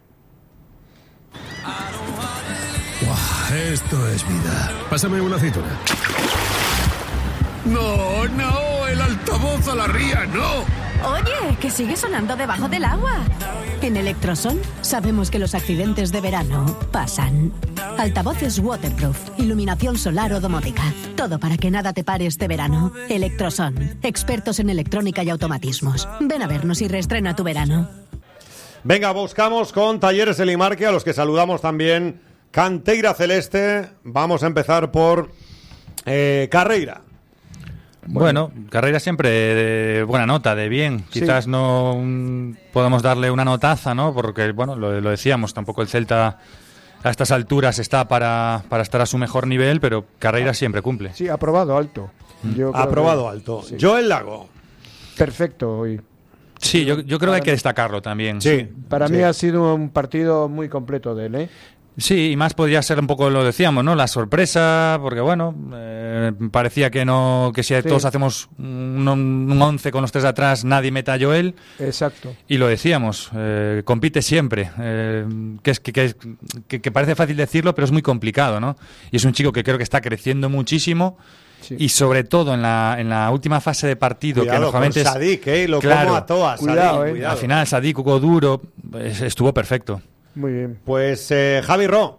Buah, esto es vida. Pásame una aceituna. No, no, el altavoz a la ría, no. Oye, que sigue sonando debajo del agua. En Electroson sabemos que los accidentes de verano pasan. Altavoces waterproof, iluminación solar o domótica. Todo para que nada te pare este verano. Electroson, expertos en electrónica y automatismos. Ven a vernos y reestrena tu verano. Venga, buscamos con Talleres El Imarque, a los que saludamos también. Canteira Celeste. Vamos a empezar por eh, Carreira. Bueno, Carreira siempre de buena nota, de bien. Quizás no mm, podemos darle una notaza, ¿no? Porque, bueno, lo, lo decíamos, tampoco el Celta a estas alturas está para, para estar a su mejor nivel, pero Carreira siempre cumple. Sí, aprobado alto. Yo creo Aprobado que- alto. sí. Joel Lago. Perfecto hoy. Sí, yo, yo creo que hay que destacarlo también. Sí. Para sí. mí ha sido un partido muy completo de él, ¿eh? Sí, y más podría ser un poco, lo decíamos, ¿no? La sorpresa, porque bueno, eh, parecía que no, que si sí. todos hacemos un, un once con los tres de atrás, nadie meta a Joel. Exacto. Y lo decíamos, eh, compite siempre, eh, que, es, que, que, que, que parece fácil decirlo, pero es muy complicado, ¿no? Y es un chico que creo que está creciendo muchísimo. Sí. Y sobre todo en la, en la última fase de partido, cuidado, que normalmente con Sadik, eh, lo claro, como a todas. Cuidado, Sadik, eh. cuidado. Al final Sadik jugó duro, estuvo perfecto. Muy bien. Pues eh, Javi Ro.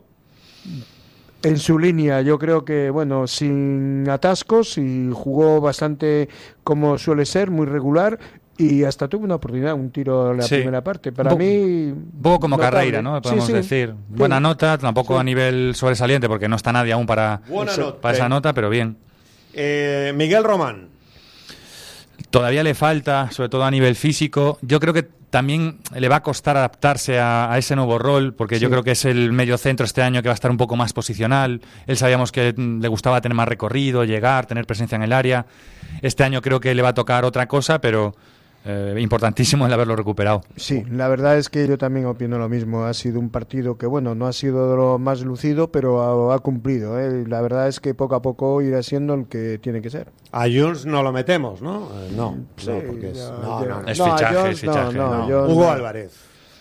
En su línea, yo creo que, bueno, sin atascos y jugó bastante como suele ser, muy regular. Y hasta tuvo una oportunidad, un tiro en la sí. primera parte. Para Bo mí... Un poco como notable. Carreira, ¿no? Podemos sí, sí. decir. Buena sí. nota, tampoco sí. a nivel sobresaliente, porque no está nadie aún para, esa, para esa nota, pero bien. Eh, Miguel Román. Todavía le falta, sobre todo a nivel físico. Yo creo que también le va a costar adaptarse a, a ese nuevo rol, porque sí. yo creo que es el medio centro este año que va a estar un poco más posicional. Él sabíamos que le gustaba tener más recorrido, llegar, tener presencia en el área. Este año creo que le va a tocar otra cosa, pero... Eh, importantísimo el haberlo recuperado. Sí, la verdad es que yo también opino lo mismo. Ha sido un partido que, bueno, no ha sido de lo más lucido, pero ha, ha cumplido, ¿eh? La verdad es que poco a poco irá siendo el que tiene que ser. A Jones no lo metemos, ¿no? Eh, no, sí, no, porque es, ya, no, ya. no, no. es no, fichaje, Jones, es fichaje. No, no, no. Jones, Hugo no. Álvarez.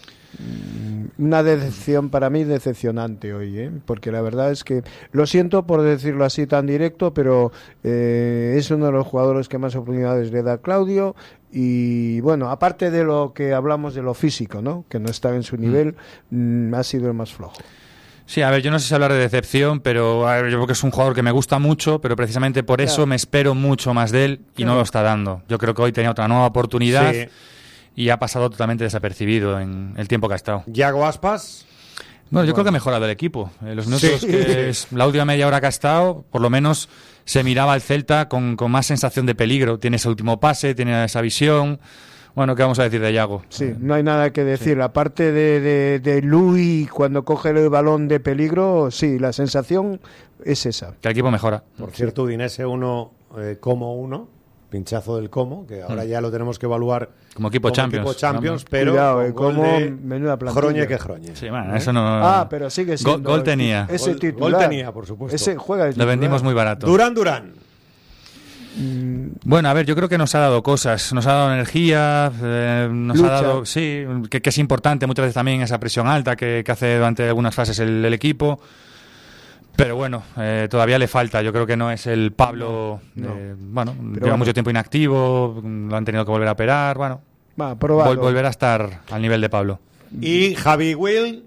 Una decepción para mí, decepcionante hoy, ¿eh? Porque la verdad es que, lo siento por decirlo así tan directo, pero eh, es uno de los jugadores que más oportunidades le da a Claudio. Y bueno, aparte de lo que hablamos de lo físico, ¿no? Que no está en su nivel, mm. Mm, ha sido el más flojo. Sí, a ver, yo no sé si hablar de decepción, pero a ver, yo creo que es un jugador que me gusta mucho, pero precisamente por eso claro. me espero mucho más de él y claro. no lo está dando. Yo creo que hoy tenía otra nueva oportunidad sí. y ha pasado totalmente desapercibido en el tiempo que ha estado. Yago Aspas. Bueno, yo bueno. creo que ha mejorado el equipo. En los minutos sí. que es la última media hora que ha estado, por lo menos se miraba al Celta con, con más sensación de peligro. Tiene ese último pase, tiene esa visión. Bueno, ¿qué vamos a decir de Yago? Sí, no hay nada que decir. Sí. Aparte de, de, de Luis, cuando coge el balón de peligro, sí, la sensación es esa. Que el equipo mejora. Por cierto, Udinese uno, eh, como uno, pinchazo del Como, que ahora mm. ya lo tenemos que evaluar como equipo como Champions, equipo Champions pero cuidado, eh, como menuda plantilla. Groñe que Groñe. Sí, bueno, eso no. Ah, pero sigue siendo. Gol, gol tenía. Ese gol, titular. Gol tenía, por supuesto. Ese juega de titular. Lo vendimos muy barato. Durán Durán. Mm. Bueno, a ver, yo creo que nos ha dado cosas, nos ha dado energía, eh, nos Lucha. ha dado, sí, que, que es importante muchas veces también esa presión alta que, que hace durante algunas fases el, el equipo. Pero bueno, eh, todavía le falta. Yo creo que no es el Pablo. No, no. Eh, bueno, Pero lleva bueno. mucho tiempo inactivo, lo han tenido que volver a operar. Bueno, Va, vol volver a estar al nivel de Pablo. Y Javi Will.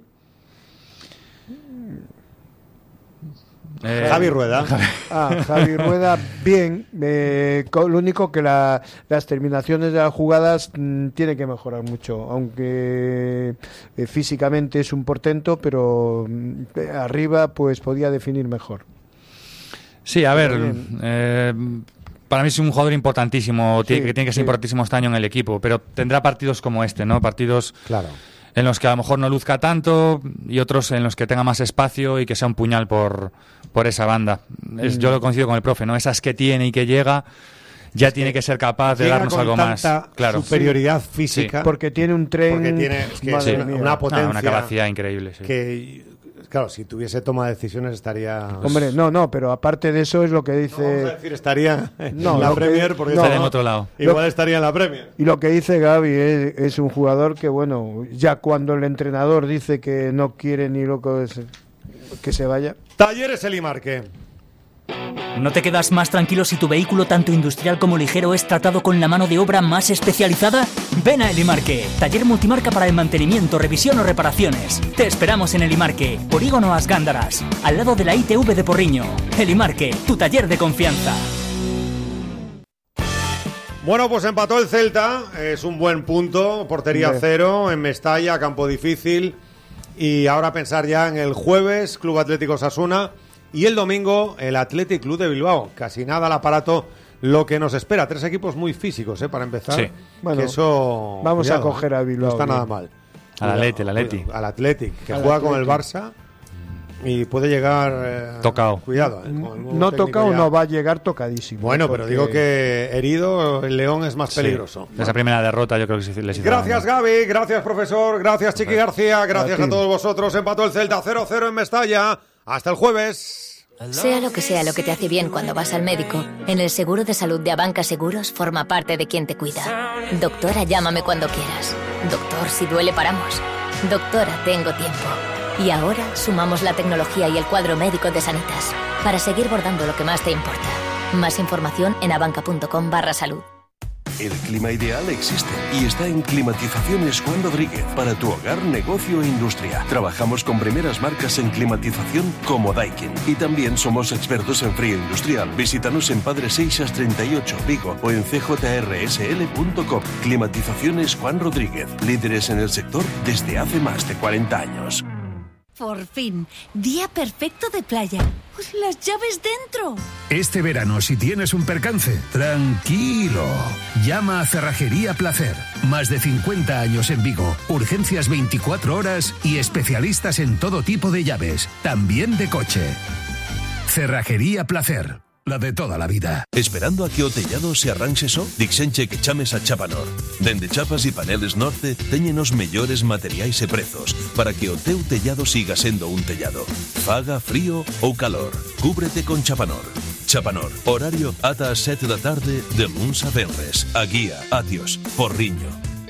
Eh, Javi Rueda. Ah, Javi Rueda, bien. Eh, lo único que la, las terminaciones de las jugadas mmm, tiene que mejorar mucho. Aunque eh, físicamente es un portento, pero eh, arriba pues podía definir mejor. Sí, a ver. Eh, para mí es un jugador importantísimo, sí, que tiene que ser sí. importantísimo este año en el equipo, pero tendrá partidos como este, ¿no? Partidos. Claro. En los que a lo mejor no luzca tanto y otros en los que tenga más espacio y que sea un puñal por, por esa banda. Es, mm. Yo lo coincido con el profe, ¿no? Esas que tiene y que llega, ya es tiene que, que ser capaz de darnos con algo tanta más. Claro. Superioridad sí. física. Sí. Porque tiene un tren. Porque tiene es que sí. una, una potencia. Ah, una capacidad increíble. Sí. Que, claro, si tuviese toma de decisiones estaría. Hombre, no, no, pero aparte de eso es lo que dice. No, vamos a decir, estaría en no, la Premier porque no, estaría en otro lado. Igual lo, estaría en la Premier. Y lo que dice Gaby es, es un jugador que, bueno, ya cuando el entrenador dice que no quiere ni loco que se vaya. Talleres Elimarque. ¿No te quedas más tranquilo si tu vehículo, tanto industrial como ligero, es tratado con la mano de obra más especializada? Ven a Elimarque, taller multimarca para el mantenimiento, revisión o reparaciones. Te esperamos en Elimarque, Polígono As Gándaras, al lado de la I T V de Porriño. Elimarque, tu taller de confianza. Bueno, pues empató el Celta, es un buen punto, portería sí. cero, en Mestalla, campo difícil. Y ahora pensar ya en el jueves, Club Atlético Osasuna. Y el domingo, el Athletic Club de Bilbao. Casi nada al aparato lo que nos espera. Tres equipos muy físicos, ¿eh? Para empezar. Sí. Bueno, que eso, vamos cuidado, a coger a Bilbao. No está bien. nada mal. Al Athletic, al Athletic. Al Athletic, que al juega Athletic. con el Barça. y puede llegar eh, tocado. Cuidado. Eh, con no tocado, no va a llegar tocadísimo. Bueno, porque... pero digo que herido el León es más peligroso. Sí. Esa primera derrota yo creo que sí les hizo Gracias daño. Gaby, gracias profesor, gracias Chiqui García, gracias a, a todos vosotros. Empató el Celta cero cero en Mestalla. Hasta el jueves. Sea lo que sea lo que te hace bien cuando vas al médico, en el seguro de salud de Abanca Seguros forma parte de quien te cuida. Doctora, llámame cuando quieras. Doctor, si duele paramos. Doctora, tengo tiempo. Y ahora sumamos la tecnología y el cuadro médico de Sanitas para seguir bordando lo que más te importa. Más información en abanca.com barra salud. El clima ideal existe y está en Climatizaciones Juan Rodríguez para tu hogar, negocio e industria. Trabajamos con primeras marcas en climatización como Daikin y también somos expertos en frío industrial. Visítanos en Padre Seixas treinta y ocho, Vigo o en c j r s l punto com. Climatizaciones Juan Rodríguez, líderes en el sector desde hace más de cuarenta años. Por fin, día perfecto de playa. ¡Las llaves dentro! Este verano, si tienes un percance, tranquilo. Llama a Cerrajería Placer. Más de cincuenta años en Vigo. Urgencias veinticuatro horas y especialistas en todo tipo de llaves. También de coche. Cerrajería Placer. La de toda la vida. Esperando a que o tellado se arranxe só? Dixenche que chames a Chapanor. Dende chapas e paneles Norte teñen os mellores materiais e prezos para que o teu tellado siga sendo un tellado. Faga frío ou calor. Cúbrete con Chapanor. Chapanor. Horario ata as sete da tarde de luns a venres. A guía, Atios, Porriño.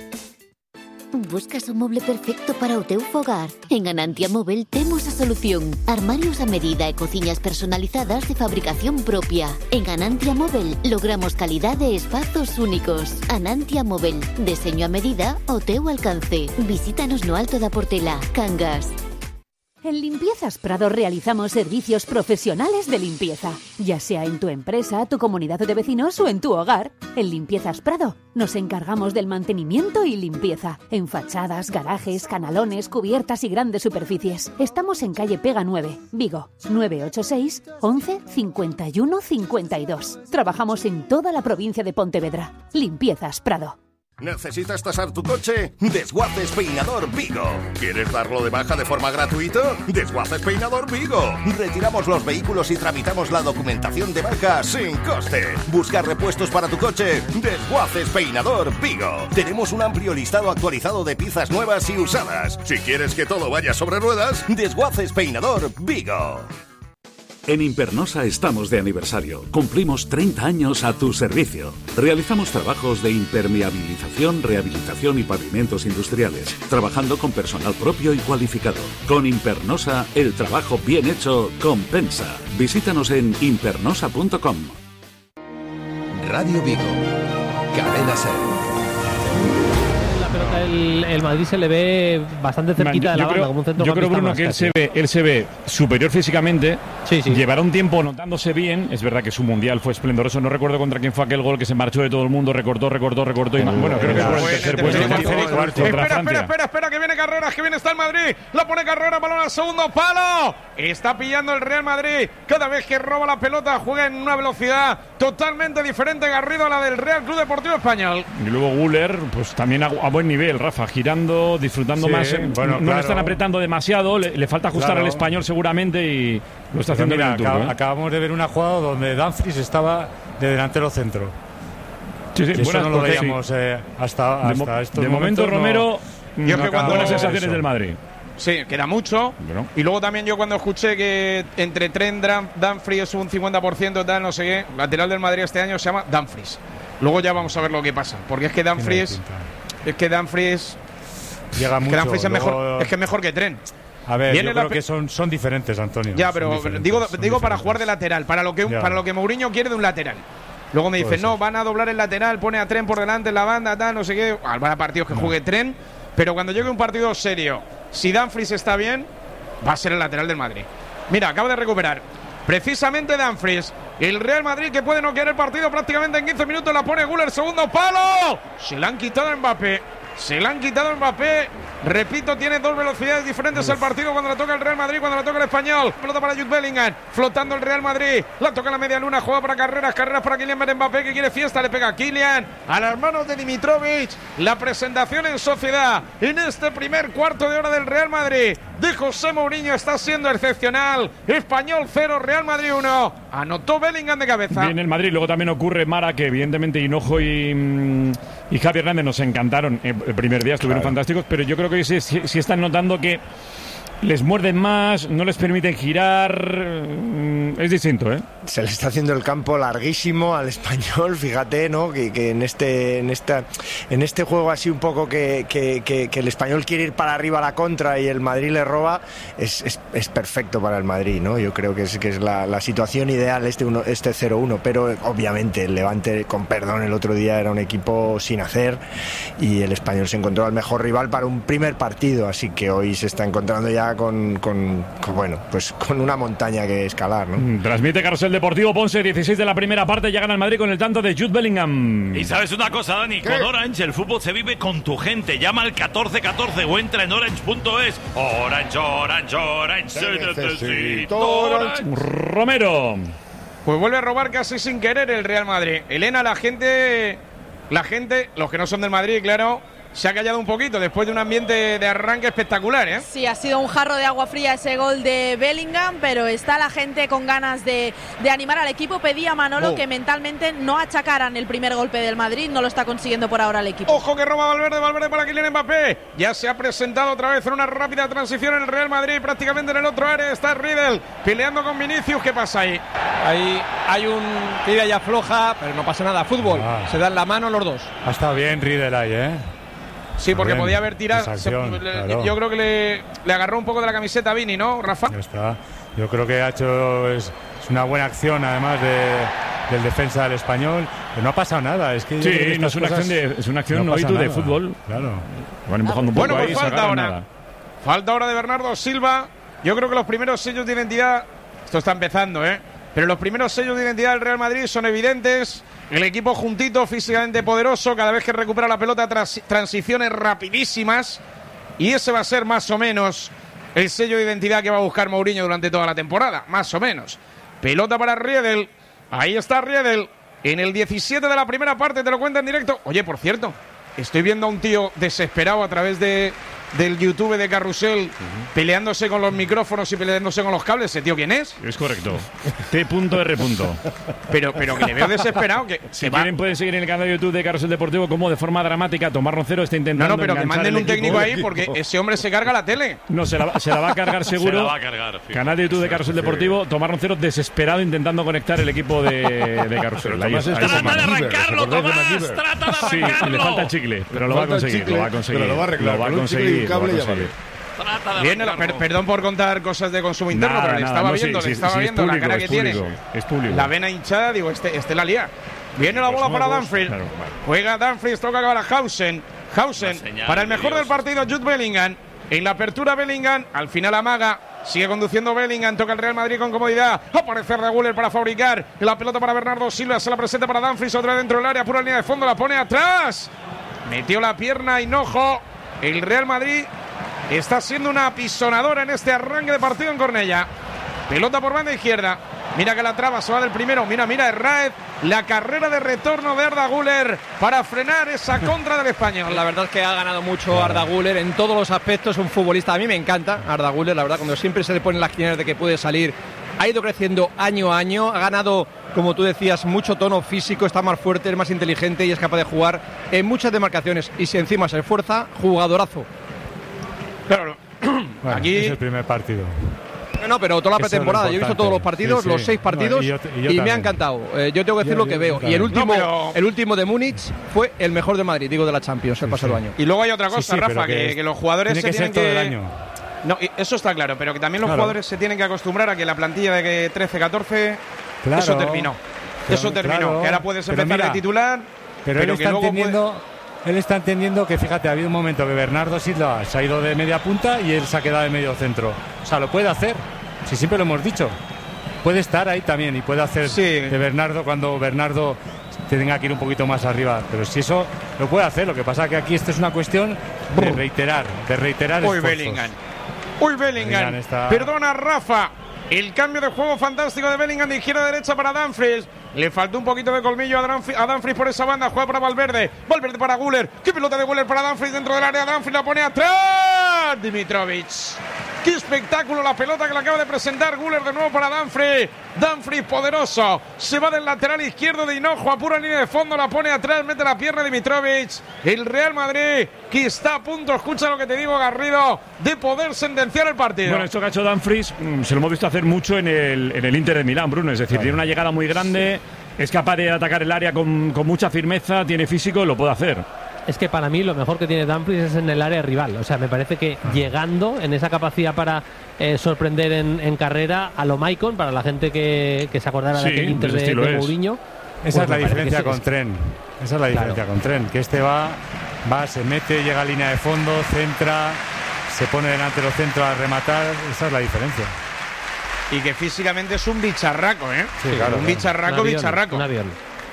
Buscas o moble perfecto para o teu fogar? En Anantia Móvel temos a solución. Armarios a medida e cociñas personalizadas de fabricación propia. En Anantia Móvel logramos calidade e espazos únicos. Anantia Móvel, deseño a medida ao teu alcance. Visítanos no Alto da Portela, Cangas. En Limpiezas Prado realizamos servicios profesionales de limpieza, ya sea en tu empresa, tu comunidad de vecinos o en tu hogar. En Limpiezas Prado nos encargamos del mantenimiento y limpieza en fachadas, garajes, canalones, cubiertas y grandes superficies. Estamos en calle Pega nueve, Vigo, nueve ocho seis, once, cincuenta y uno, cincuenta y dos. Trabajamos en toda la provincia de Pontevedra. Limpiezas Prado. ¿Necesitas tasar tu coche? Desguaces Peinador Vigo. ¿Quieres darlo de baja de forma gratuita? Desguaces Peinador Vigo. Retiramos los vehículos y tramitamos la documentación de baja sin coste. ¿Buscar repuestos para tu coche? Desguaces Peinador Vigo. Tenemos un amplio listado actualizado de piezas nuevas y usadas. Si quieres que todo vaya sobre ruedas, Desguaces Peinador Vigo. En Impernosa estamos de aniversario. Cumplimos treinta años a tu servicio. Realizamos trabajos de impermeabilización, rehabilitación y pavimentos industriales, trabajando con personal propio y cualificado. Con Impernosa, el trabajo bien hecho compensa. Visítanos en impernosa punto com. Radio Vigo. Cadena Ser. El, el Madrid se le ve bastante cerquita Man, de la creo, banda, como un centrocampista. Yo creo, Bruno, que él se, ve, él se ve superior físicamente. Sí, sí. Llevará un tiempo notándose bien. Es verdad que su mundial fue esplendoroso. No recuerdo contra quién fue aquel gol que se marchó de todo el mundo. Recortó, recortó, recortó. Y no, bueno, creo que fue el tercer puesto. Espera, espera, espera, espera, que viene Carreras, que viene está el Madrid. La pone Carreras, balón al segundo palo. Está pillando el Real Madrid. Cada vez que roba la pelota juega en una velocidad totalmente diferente, Garrido, a la del Real Club Deportivo Español. Y luego Güler, pues también a, a buen nivel, Rafa, girando, disfrutando sí, más. Bueno, no claro. le están apretando demasiado, le, le falta ajustar claro. al español seguramente y lo está haciendo mira, bien el turno, acab- ¿eh? Acabamos de ver una jugada donde Dumfries estaba de delantero centro. Sí, sí, eso no lo porque, veíamos sí. eh, hasta, hasta de, mo- estos de momento Romero no, yo no que cuando buenas sensaciones eso. del Madrid. Sí, queda mucho. Bueno. Y luego también yo cuando escuché que entre Trent, Dumfries es un cincuenta por ciento tal, no sé qué, lateral del Madrid este año se llama Dumfries. Luego ya vamos a ver lo que pasa, porque es que Dumfries es que Dumfries llega mucho. Que Dumfries es luego... mejor, es que es mejor que Trent. A ver, Viene yo creo la... que son, son diferentes, Antonio. Ya, pero digo, digo diferentes. para jugar de lateral, para lo que para lo que Mourinho quiere de un lateral. Luego me dicen, no, van a doblar el lateral, pone a Trent por delante en la banda, tal, no sé qué. Habrá partidos que no. juegue Trent, pero cuando llegue un partido serio, si Dumfries está bien, va a ser el lateral del Madrid. Mira, acaba de recuperar precisamente Dumfries. El Real Madrid que puede noquear el partido prácticamente en quince minutos. La pone Güler, segundo palo. Se la han quitado a Mbappé. Se la han quitado a Mbappé. Repito, tiene dos velocidades diferentes el partido cuando la toca el Real Madrid, cuando la toca el Español. Pelota para Jude Bellingham, flotando el Real Madrid. La toca la media luna, juega para Carreras. Carreras para Kylian Mbappé, que quiere fiesta. Le pega a Kylian, a las manos de Dimitrovic. La presentación en sociedad en este primer cuarto de hora del Real Madrid. de José Mourinho está siendo excepcional. Español cero, Real Madrid uno. Anotó Bellingham de cabeza. Bien el Madrid. Luego también ocurre, Mara, que evidentemente Hinojo y, y Javi Hernández nos encantaron. El primer día estuvieron claro. fantásticos, pero yo creo que sí, sí, sí están notando que les muerden más, no les permiten girar. Es distinto, ¿eh? Se le está haciendo el campo larguísimo al Español, fíjate, ¿no? Que, que en este en esta en este juego así un poco que, que, que, que el Español quiere ir para arriba a la contra y el Madrid le roba, es, es, es perfecto para el Madrid, ¿no? Yo creo que es, que es la, la situación ideal este, uno, este cero uno, pero obviamente el Levante, con perdón, el otro día era un equipo sin hacer y el Español se encontró al mejor rival para un primer partido, así que hoy se está encontrando ya Con, con, con bueno, pues con una montaña que escalar, ¿no? Transmite Carrusel Deportivo, Ponce, dieciséis de la primera parte, ya gana el Madrid con el tanto de Jude Bellingham. Y sabes una cosa, Dani, ¿qué? Con Orange el fútbol se vive con tu gente. Llama al catorce catorce o entra en orange punto es. Orange, Orange, Orange, te necesito, Orange. Romero. Pues vuelve a robar casi sin querer el Real Madrid. Elena, la gente, la gente, los que no son del Madrid, claro, se ha callado un poquito después de un ambiente de arranque espectacular, ¿eh? Sí, ha sido un jarro de agua fría ese gol de Bellingham, pero está la gente con ganas de, de animar al equipo. Pedía a Manolo oh. que mentalmente no achacaran el primer golpe del Madrid, no lo está consiguiendo por ahora el equipo. Ojo que roba Valverde, Valverde para Kylian Mbappé. Ya se ha presentado otra vez en una rápida transición en el Real Madrid, prácticamente en el otro área está Riedel peleando con Vinicius. ¿Qué pasa ahí? Ahí hay un tira ya floja, pero no pasa nada. Fútbol, ah. se dan la mano los dos. Ha estado bien Riedel ahí, ¿eh? Sí, porque bien, podía haber tirado. Acción, se, claro. Yo creo que le, le agarró un poco de la camiseta a Vini, ¿no, Rafa? Ya está. Yo creo que ha hecho es, es una buena acción, además de, del defensa del Español. Pero no ha pasado nada. Es que sí, que no es una acción de, es una acción no no de fútbol. Claro. Van empujando un poco bueno, ahí. Pues falta ahora. Nada. Falta ahora de Bernardo Silva. Yo creo que los primeros sellos de identidad. Esto está empezando, ¿eh? Pero los primeros sellos de identidad del Real Madrid son evidentes. El equipo juntito, físicamente poderoso, cada vez que recupera la pelota, tras, transiciones rapidísimas. Y ese va a ser más o menos el sello de identidad que va a buscar Mourinho durante toda la temporada, más o menos. Pelota para Riedel. Ahí está Riedel. En el diecisiete de la primera parte, te lo cuenta en directo. Oye, por cierto, estoy viendo a un tío desesperado a través de... del YouTube de Carrusel, uh-huh. peleándose con los micrófonos y peleándose con los cables. ¿Ese tío quién es? Es correcto. T R. Pero, pero que le veo desesperado. Que si quieren va... pueden seguir en el canal de YouTube de Carrusel Deportivo como de forma dramática Tomás Roncero está intentando. No, no, pero que manden un técnico ahí porque ese hombre se carga la tele. No, se la, se la va a cargar seguro. Se la va a cargar. Fíjate. Canal de YouTube de Carrusel Deportivo, Tomás Roncero desesperado intentando conectar el equipo de, de Carrusel. Ahí, ahí trata de arrancarlo, Tomás. Trata de arrancarlo. Sí, le falta chicle, pero lo va a conseguir. Lo va a conseguir. Pero lo va a arreglar. Lo va a conseguir. Bien, per, perdón por contar cosas de consumo interno, nada, pero le nada, estaba no, viendo, sí, le estaba sí, viendo público, la cara que público, tiene. Es público. La vena hinchada, digo, este, este la lía. Viene la bola para Dumfries. Claro, vale. Juega Dumfries, toca para Hausen. Hausen, para el mejor del partido, Jude Bellingham. En la apertura Bellingham, al final amaga. Sigue conduciendo Bellingham, toca el Real Madrid con comodidad. Aparece Arda Güler para fabricar. La pelota para Bernardo Silva, se la presenta para Dumfries, otra vez dentro del área, pura línea de fondo, la pone atrás. Metió la pierna Hinojo. El Real Madrid está siendo una apisonadora en este arranque de partido en Cornellà. Pelota por banda izquierda. Mira que la traba, se va del primero. Mira, mira, Herráez. La carrera de retorno de Arda Güler para frenar esa contra del Español. La verdad es que ha ganado mucho Arda Güler en todos los aspectos. Un futbolista, a mí me encanta Arda Güler. La verdad, cuando siempre se le ponen las quinielas de que puede salir, ha ido creciendo año a año. Ha ganado, como tú decías, mucho tono físico. Está más fuerte, es más inteligente y es capaz de jugar en muchas demarcaciones. Y si encima se esfuerza, jugadorazo. Claro, bueno, aquí es el primer partido. No, no, pero toda la pretemporada. Yo he visto todos los partidos, sí, sí. los seis partidos, no, y, yo, y, yo y me ha encantado. Eh, yo tengo que decir yo, lo que yo, veo. Yo y el último, no, pero... el último de Múnich fue el mejor de Madrid, digo de la Champions, el sí, pasado sí. año. Y luego hay otra cosa, sí, sí, Rafa, que, que, que los jugadores tiene se que tienen ser que... todo el año. No, eso está claro, pero que también los claro. jugadores se tienen que acostumbrar a que la plantilla de trece catorce, claro. eso terminó. Pero, eso terminó, claro. que ahora puedes empezar mira, de titular, pero, pero él está entendiendo... Puede... Él está entendiendo que, fíjate, ha habido un momento que Bernardo Silva se ha ido de media punta y él se ha quedado de medio centro. O sea, lo puede hacer, si siempre lo hemos dicho. Puede estar ahí también y puede hacer sí. de Bernardo cuando Bernardo tenga que ir un poquito más arriba. Pero si eso lo puede hacer, lo que pasa es que aquí esto es una cuestión de reiterar, de reiterar Uy, esfuerzos. Bellingham. Uy, Bellingham. Bellingham está... Perdona, Rafa. El cambio de juego fantástico de Bellingham de izquierda a derecha para Dumfries. Le faltó un poquito de colmillo a Dumfries, a Dumfries por esa banda. Juega para Valverde. Valverde para Güler. ¡Qué pelota de Güler para Dumfries dentro del área! Dumfries la pone atrás. Dimitrovic. ¡Qué espectáculo! La pelota que le acaba de presentar Güler de nuevo para Dumfries. Dumfries poderoso. Se va del lateral izquierdo de Hinojo a pura línea de fondo. La pone atrás, mete la pierna de Mitrovic. El Real Madrid que está a punto, escucha lo que te digo, Garrido, de poder sentenciar el partido. Bueno, esto que ha hecho Dumfries mm, se lo hemos visto hacer mucho en el, en el Inter de Milán, Bruno. Es decir, tiene una llegada muy grande, es capaz de atacar el área con, con mucha firmeza, tiene físico, lo puede hacer. Es que para mí lo mejor que tiene Dumfries es en el área rival. O sea, me parece que llegando en esa capacidad para eh, sorprender en, en carrera a lo Maicon, para la gente que, que se acordara sí, de aquel Inter de, de Mourinho. Esa pues es la diferencia con es, Tren. Esa es la diferencia claro. con Tren. Que este va, va, se mete, llega a línea de fondo, centra, se pone delante de los centros a rematar. Esa es la diferencia. Y que físicamente es un bicharraco, ¿eh? Sí, claro, un claro. bicharraco, un avión, bicharraco. Un avión.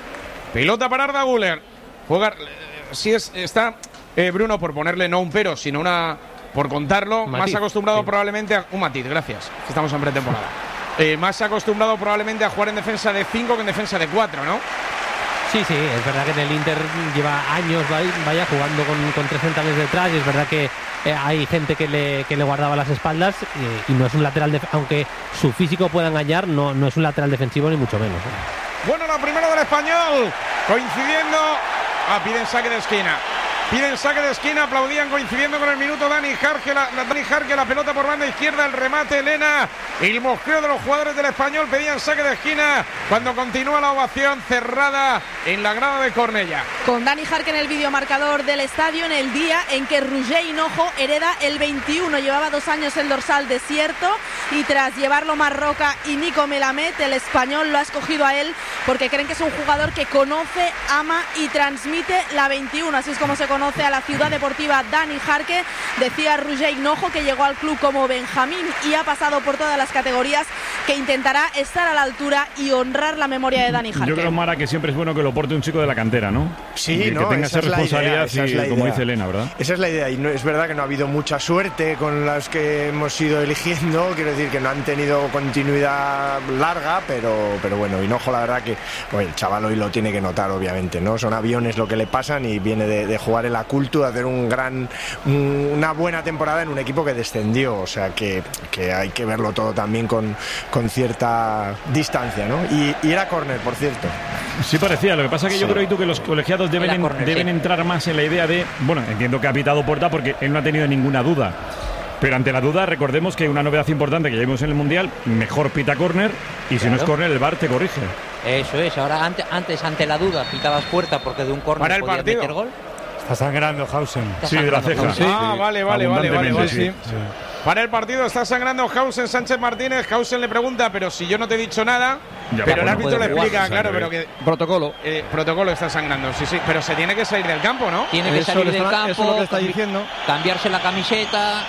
Pelota para Arda Güler. Juega, si es, está eh, Bruno, por ponerle no un pero, sino una, por contarlo, matiz, más acostumbrado sí. probablemente a un matiz, gracias, estamos en pretemporada. Eh, más acostumbrado probablemente a jugar en defensa de cinco que en defensa de cuatro, ¿no? Sí, sí, es verdad que en el Inter lleva años vaya jugando con, con tres centrales detrás y es verdad que eh, hay gente que le, que le guardaba las espaldas y, y no es un lateral, def- aunque su físico pueda engañar, no, no es un lateral defensivo ni mucho menos. ¿eh? Bueno, la primera del Español, coincidiendo, ah, piden saque de esquina. Piden saque de esquina, aplaudían coincidiendo con el minuto Dani Jarque, la, la, Dani Jarque, la pelota por banda izquierda, el remate Elena, el mosqueo de los jugadores del Español, pedían saque de esquina cuando continúa la ovación cerrada en la grada de Cornellà. Con Dani Jarque en el videomarcador del estadio en el día en que Roger Hinojo hereda el veintiuno, llevaba dos años el dorsal desierto y tras llevarlo Marroca y Nico Melamed, el Español lo ha escogido a él porque creen que es un jugador que conoce, ama y transmite la veintiuno, así es como se conoce a la ciudad deportiva Dani Jarque. Decía Roger Hinojo que llegó al club como Benjamín y ha pasado por todas las categorías, que intentará estar a la altura y honrar la memoria de Dani Jarque. Yo creo, Mara, que siempre es bueno que lo porte un chico de la cantera, ¿no? Sí, que, no, que tenga esa, esa responsabilidad, esa y, como dice Elena, ¿verdad? Esa es la idea, y no, es verdad que no ha habido mucha suerte con las que hemos ido eligiendo, quiero decir que no han tenido continuidad larga, pero, pero bueno, Hinojo, la verdad que bueno, el chaval hoy lo tiene que notar, obviamente, ¿no? Son aviones lo que le pasan y viene de, de jugar en la cultura, de hacer un gran, un, una buena temporada en un equipo que descendió, o sea que, que hay que verlo todo también con, con cierta distancia, ¿no? Y, y era córner, por cierto. Sí parecía, lo que pasa es que sí. yo creo tú que los colegiados deben, en, corner, deben sí. entrar más en la idea de, bueno, entiendo que ha pitado Porta porque él no ha tenido ninguna duda, pero ante la duda recordemos que una novedad importante que ya vimos en el Mundial, mejor pita córner y si claro. no es córner el V A R te corrige. Eso es, ahora antes, antes ante la duda pitabas Puerta porque de un córner podías partido. meter gol. Está sangrando Hausen. Está sí, sangrando de la ceja. Sí. Ah, vale, vale, vale, vale, vale sí. sí. Sí. Para el partido está sangrando Hausen, Sánchez Martínez. Hausen le pregunta, pero si yo no te he dicho nada. Ya, pero bueno, el árbitro le explica, jugar, claro, pero que. Protocolo. Eh, protocolo está sangrando, sí, sí. Pero se tiene que salir del campo, ¿no? Tiene que eso salir del está, campo. Eso es lo que está diciendo. Cambiarse la camiseta.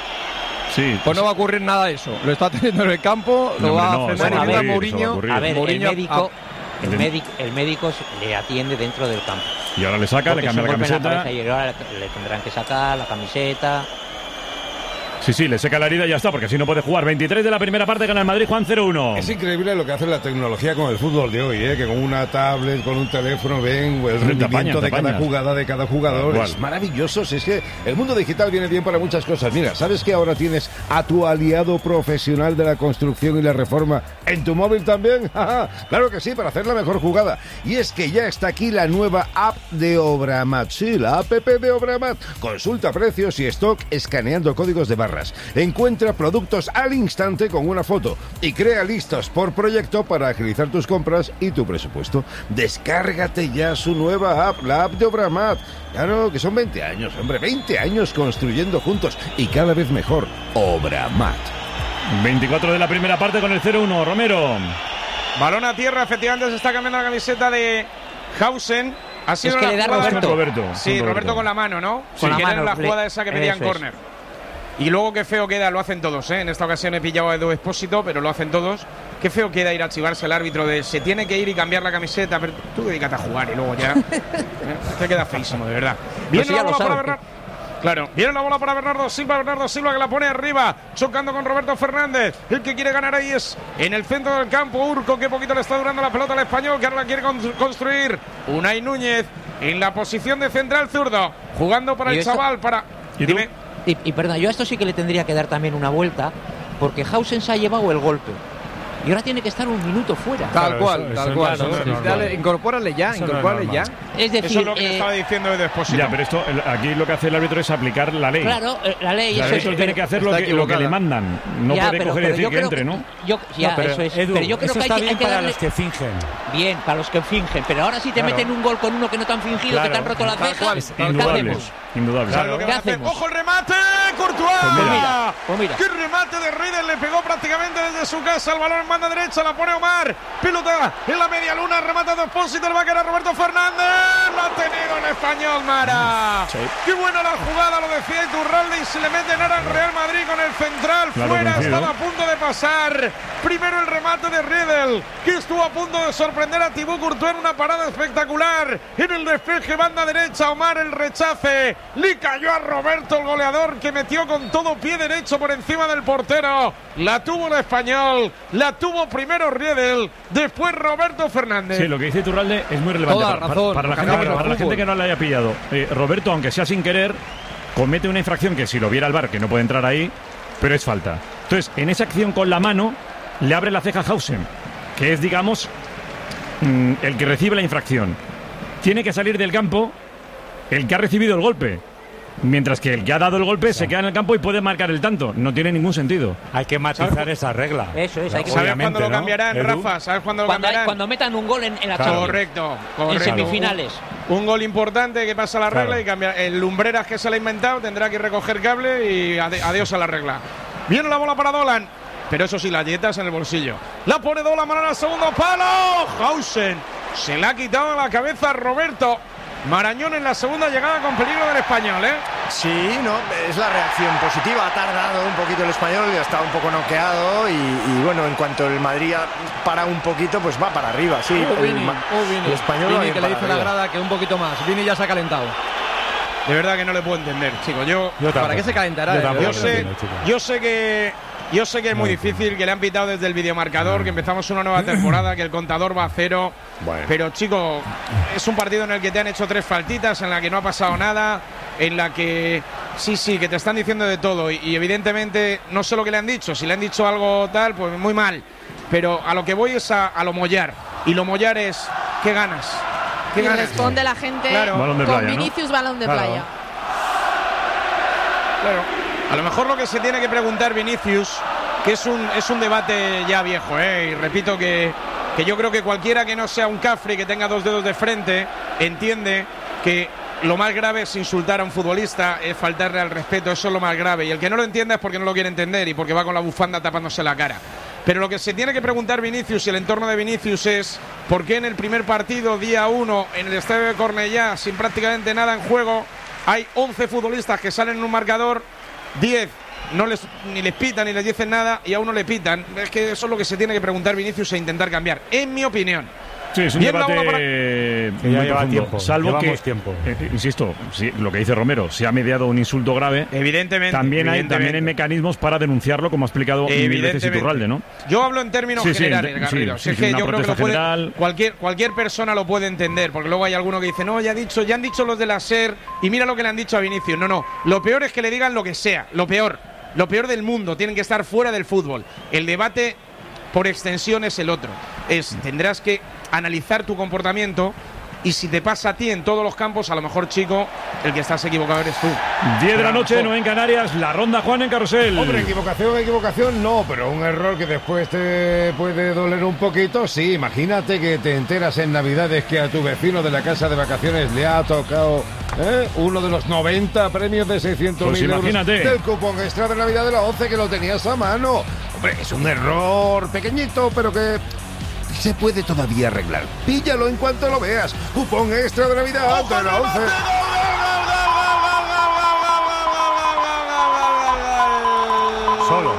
Sí, pues no va a ocurrir nada de eso. Lo está teniendo en el campo, no, lo va no, a frenar y a Mourinho. A ver, Mourinho, el médico. Ah, El médico, el médico le atiende dentro del campo. Y ahora le saca, porque le cambia la camiseta. Y ahora le tendrán que sacar la camiseta. Sí, sí, le seca la herida y ya está, porque así no puede jugar. veintitrés de la primera parte, gana el Madrid, Juan cero uno. Es increíble lo que hace la tecnología con el fútbol de hoy, ¿eh? Que con una tablet, con un teléfono, ven el rendimiento apañas, de cada jugada, de cada jugador. Igual. Es maravilloso. Si es que el mundo digital viene bien para muchas cosas. Mira, ¿sabes que ahora tienes a tu aliado profesional de la construcción y la reforma en tu móvil también? Claro que sí, para hacer la mejor jugada. Y es que ya está aquí la nueva app de Obramat. Sí, la app de Obramat. Consulta precios y stock escaneando códigos de barra. Encuentra productos al instante con una foto y crea listas por proyecto para agilizar tus compras y tu presupuesto. Descárgate ya su nueva app, la app de Obramat. Claro, que son veinte años, hombre, veinte años construyendo juntos y cada vez mejor. Obramat. veinticuatro de la primera parte con el cero uno, Romero. Balón a tierra, efectivamente se está cambiando la camiseta de Hausen. Ha sido es que le da Roberto. Roberto. Sí, Roberto. Roberto con la mano, ¿no? Sí, con la mano. La jugada esa que pedían córner. Y luego qué feo queda, lo hacen todos, ¿eh? En esta ocasión he pillado a Edu Expósito, pero lo hacen todos. Qué feo queda ir a chivarse el árbitro de se tiene que ir y cambiar la camiseta, pero tú dedícate a jugar y luego ya. Te queda feísimo, de verdad. Viene la bola para Bernardo. Claro, viene la bola para Bernardo Silva, Bernardo Silva que la pone arriba, chocando con Roberto Fernández. El que quiere ganar ahí es en el centro del campo, Urco, que poquito le está durando la pelota al Español, que ahora la quiere construir. Unai Núñez en la posición de central zurdo, jugando para el chaval, para... ¿Y Dime. Y, y perdón, yo a esto sí que le tendría que dar también una vuelta, porque Hausen se ha llevado el golpe. Y ahora tiene que estar un minuto fuera. Tal claro, cual, eso, tal eso cual. no, eso no es Dale, incorpórale ya, Eso no incorpórale es ya. Es decir, eso es lo que eh, estaba diciendo de Expósito. Ya, pero esto, el, aquí lo que hace el árbitro es aplicar la ley. Claro, eh, la ley. El árbitro tiene que hacer lo que, lo que le mandan. No ya, puede pero, coger pero y decir yo que creo entre, ¿no? Yo, ya, no, pero, eso es. Edu, pero yo creo eso que hay, está que- bien hay que para darle... los que fingen. Bien, para los que fingen. Pero ahora si te Claro. meten un gol con uno que no te han fingido, Claro. que te han roto las Tal cejas, cual, ¿qué tal cual. hacemos? Indudable. ¿Sabes lo que ¿Qué van a hacer? hacemos? ¡Ojo el remate! ¡Courtois! Pues mira, pues mira. ¡Qué remate de Riedel! Le pegó prácticamente desde su casa. El balón en banda derecha, la pone Omar. Pelota en la media luna, remata de Expósito. El va a quedar Roberto Fernández. Lo ha tenido el español, Mara. Sí. ¡Qué buena la jugada! Lo decía Iturralde y se le mete en al Real Madrid con el central. Claro, Fuera, coincido. estaba a punto de pasar. Primero el remate de Riedel, que estuvo a punto de sorprender a Thibaut Courtois en una parada espectacular. En el despeje, banda derecha, Omar el rechace. Le cayó a Roberto, el goleador, que metió con todo pie derecho por encima del portero. La tuvo el español, la tuvo primero Riedel, después Roberto Fernández. Sí, lo que dice Iturralde es muy relevante. Toda para, razón, para la, porque gente, acaba para el la gente fútbol. que no le haya pillado. Eh, Roberto, aunque sea sin querer, comete una infracción que si lo viera el V A R, que no puede entrar ahí, pero es falta. Entonces, en esa acción con la mano, le abre la ceja a Hausen, que es, digamos, mm, el que recibe la infracción. Tiene que salir del campo el que ha recibido el golpe. Mientras que el que ha dado el golpe se queda en el campo y puede marcar el tanto. No tiene ningún sentido. Hay que matizar esa regla. Eso es, hay que ¿Sabes Obviamente, cuándo lo ¿no? cambiarán, Edu. Rafa? ¿Sabes cuándo lo Cuando, hay- cambiarán? cuando metan un gol en, en la Claro. Champions. Correcto, En correcto. semifinales. Un gol importante que pasa la regla Claro. y cambia. El Lumbreras que se le ha inventado tendrá que recoger cable y ade- adiós a la regla. Viene la bola para Dolan, pero eso sí, las dietas en el bolsillo. La pone Dolan, mano al segundo palo. Hausen se la ha quitado de la cabeza a Roberto. Marañón en la segunda llegada con peligro del español, ¿eh? Sí, no, es la reacción positiva. Ha tardado un poquito el español, ya está un poco noqueado y, y bueno, en cuanto el Madrid para un poquito, pues va para arriba, sí. Oh, el, Vini, ma- oh, Vini. el español Vini va bien que le para dice la arriba. grada que un poquito más. Vini ya se ha calentado. De verdad que no le puedo entender, chicos. Yo, Yo ¿Para tampoco. qué se calentará? Yo eh? tampoco yo lo sé, entiendo, chicos. yo sé que yo sé que es muy No, difícil, que le han pitado desde el videomarcador, que empezamos una nueva temporada, que el contador va a cero. Bueno. Pero, chicos, es un partido en el que te han hecho tres faltitas, en la que no ha pasado nada, en la que sí, sí, que te están diciendo de todo. Y, y evidentemente, no sé lo que le han dicho. Si le han dicho algo tal, pues muy mal. Pero a lo que voy es a, a lo mollar. Y lo mollar es, ¿qué ganas? ¿Qué Y ganas? responde la gente Claro. Balón de con playa, ¿no? Vinicius, balón de Claro. playa. Claro. A lo mejor lo que se tiene que preguntar Vinicius, que es un, es un debate ya viejo, ¿eh? Y repito que, que yo creo que cualquiera que no sea un cafre y que tenga dos dedos de frente entiende que lo más grave es insultar a un futbolista, es faltarle al respeto, eso es lo más grave. Y el que no lo entienda es porque no lo quiere entender y porque va con la bufanda tapándose la cara. Pero lo que se tiene que preguntar Vinicius y el entorno de Vinicius es por qué en el primer partido, día uno, en el estadio de Cornellá, sin prácticamente nada en juego, hay once futbolistas que salen en un marcador, diez no les, ni les pitan ni les dicen nada y a uno le pitan. Es que eso es lo que se tiene que preguntar Vinicius e intentar cambiar, en mi opinión. Sí, es un Bien, la debate bola para- muy Que ya lleva profundo. tiempo, Salvo llevamos que, tiempo. eh, insisto, sí, lo que dice Romero, si ha mediado un insulto grave, Evidentemente. también hay, evidentemente. también hay mecanismos para denunciarlo, como ha explicado mil veces Evidentemente. Iturralde, ¿no? Yo hablo en términos Sí, sí, generales, sí, Garrido. sí, Si es sí, que una yo creo que lo protesta puede, general. cualquier, cualquier persona lo puede entender, porque luego hay alguno que dice, no, ya, ha dicho, ya han dicho los de la SER y mira lo que le han dicho a Vinicius. No, no, lo peor es que le digan lo que sea, lo peor, lo peor del mundo, tienen que estar fuera del fútbol. El debate, por extensión, es el otro. Es, tendrás que analizar tu comportamiento y si te pasa a ti en todos los campos, a lo mejor, chico, el que estás equivocado eres tú. diez de la A lo noche, mejor. nueve en Canarias, la ronda Juan en Carrusel. Hombre, equivocación, equivocación, no, pero un error que después te puede doler un poquito, sí. Imagínate que te enteras en Navidades que a tu vecino de la casa de vacaciones le ha tocado ¿eh? uno de los noventa premios de seiscientos mil Pues euros imagínate. del cupón extra de Navidad de la once que lo tenías a mano. Hombre, es un error pequeñito, pero que se puede todavía arreglar. Píllalo en cuanto lo veas. Cupón extra de Navidad de la once. Solo.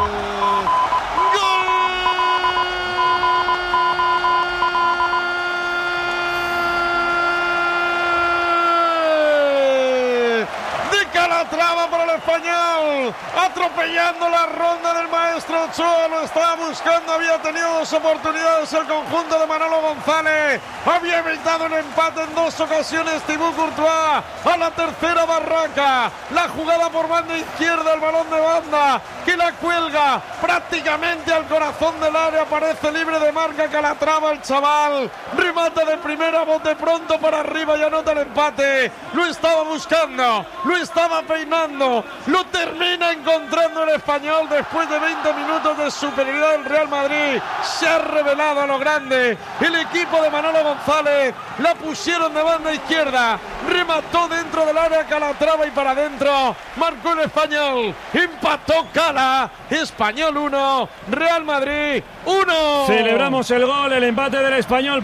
De Calatrava. Llegaba para el Español, atropellando la ronda del maestro Ochoa, lo estaba buscando, había tenido dos oportunidades el conjunto de Manolo González, había evitado el empate en dos ocasiones Thibaut Courtois, a la tercera Barranca, la jugada por banda izquierda, el balón de banda, que la cuelga prácticamente al corazón del área, parece libre de marca, Calatrava el chaval, remata de primera, bote pronto para arriba y anota el empate, lo estaba buscando, lo estaba peinando, lo termina encontrando el Español después de veinte minutos de superioridad del Real Madrid, se ha revelado a lo grande, el equipo de Manolo González, la pusieron de banda izquierda, remató dentro del área Calatrava y para adentro, marcó el Español, empató Cala, Español uno, Real Madrid uno. Celebramos el gol, el empate del Español.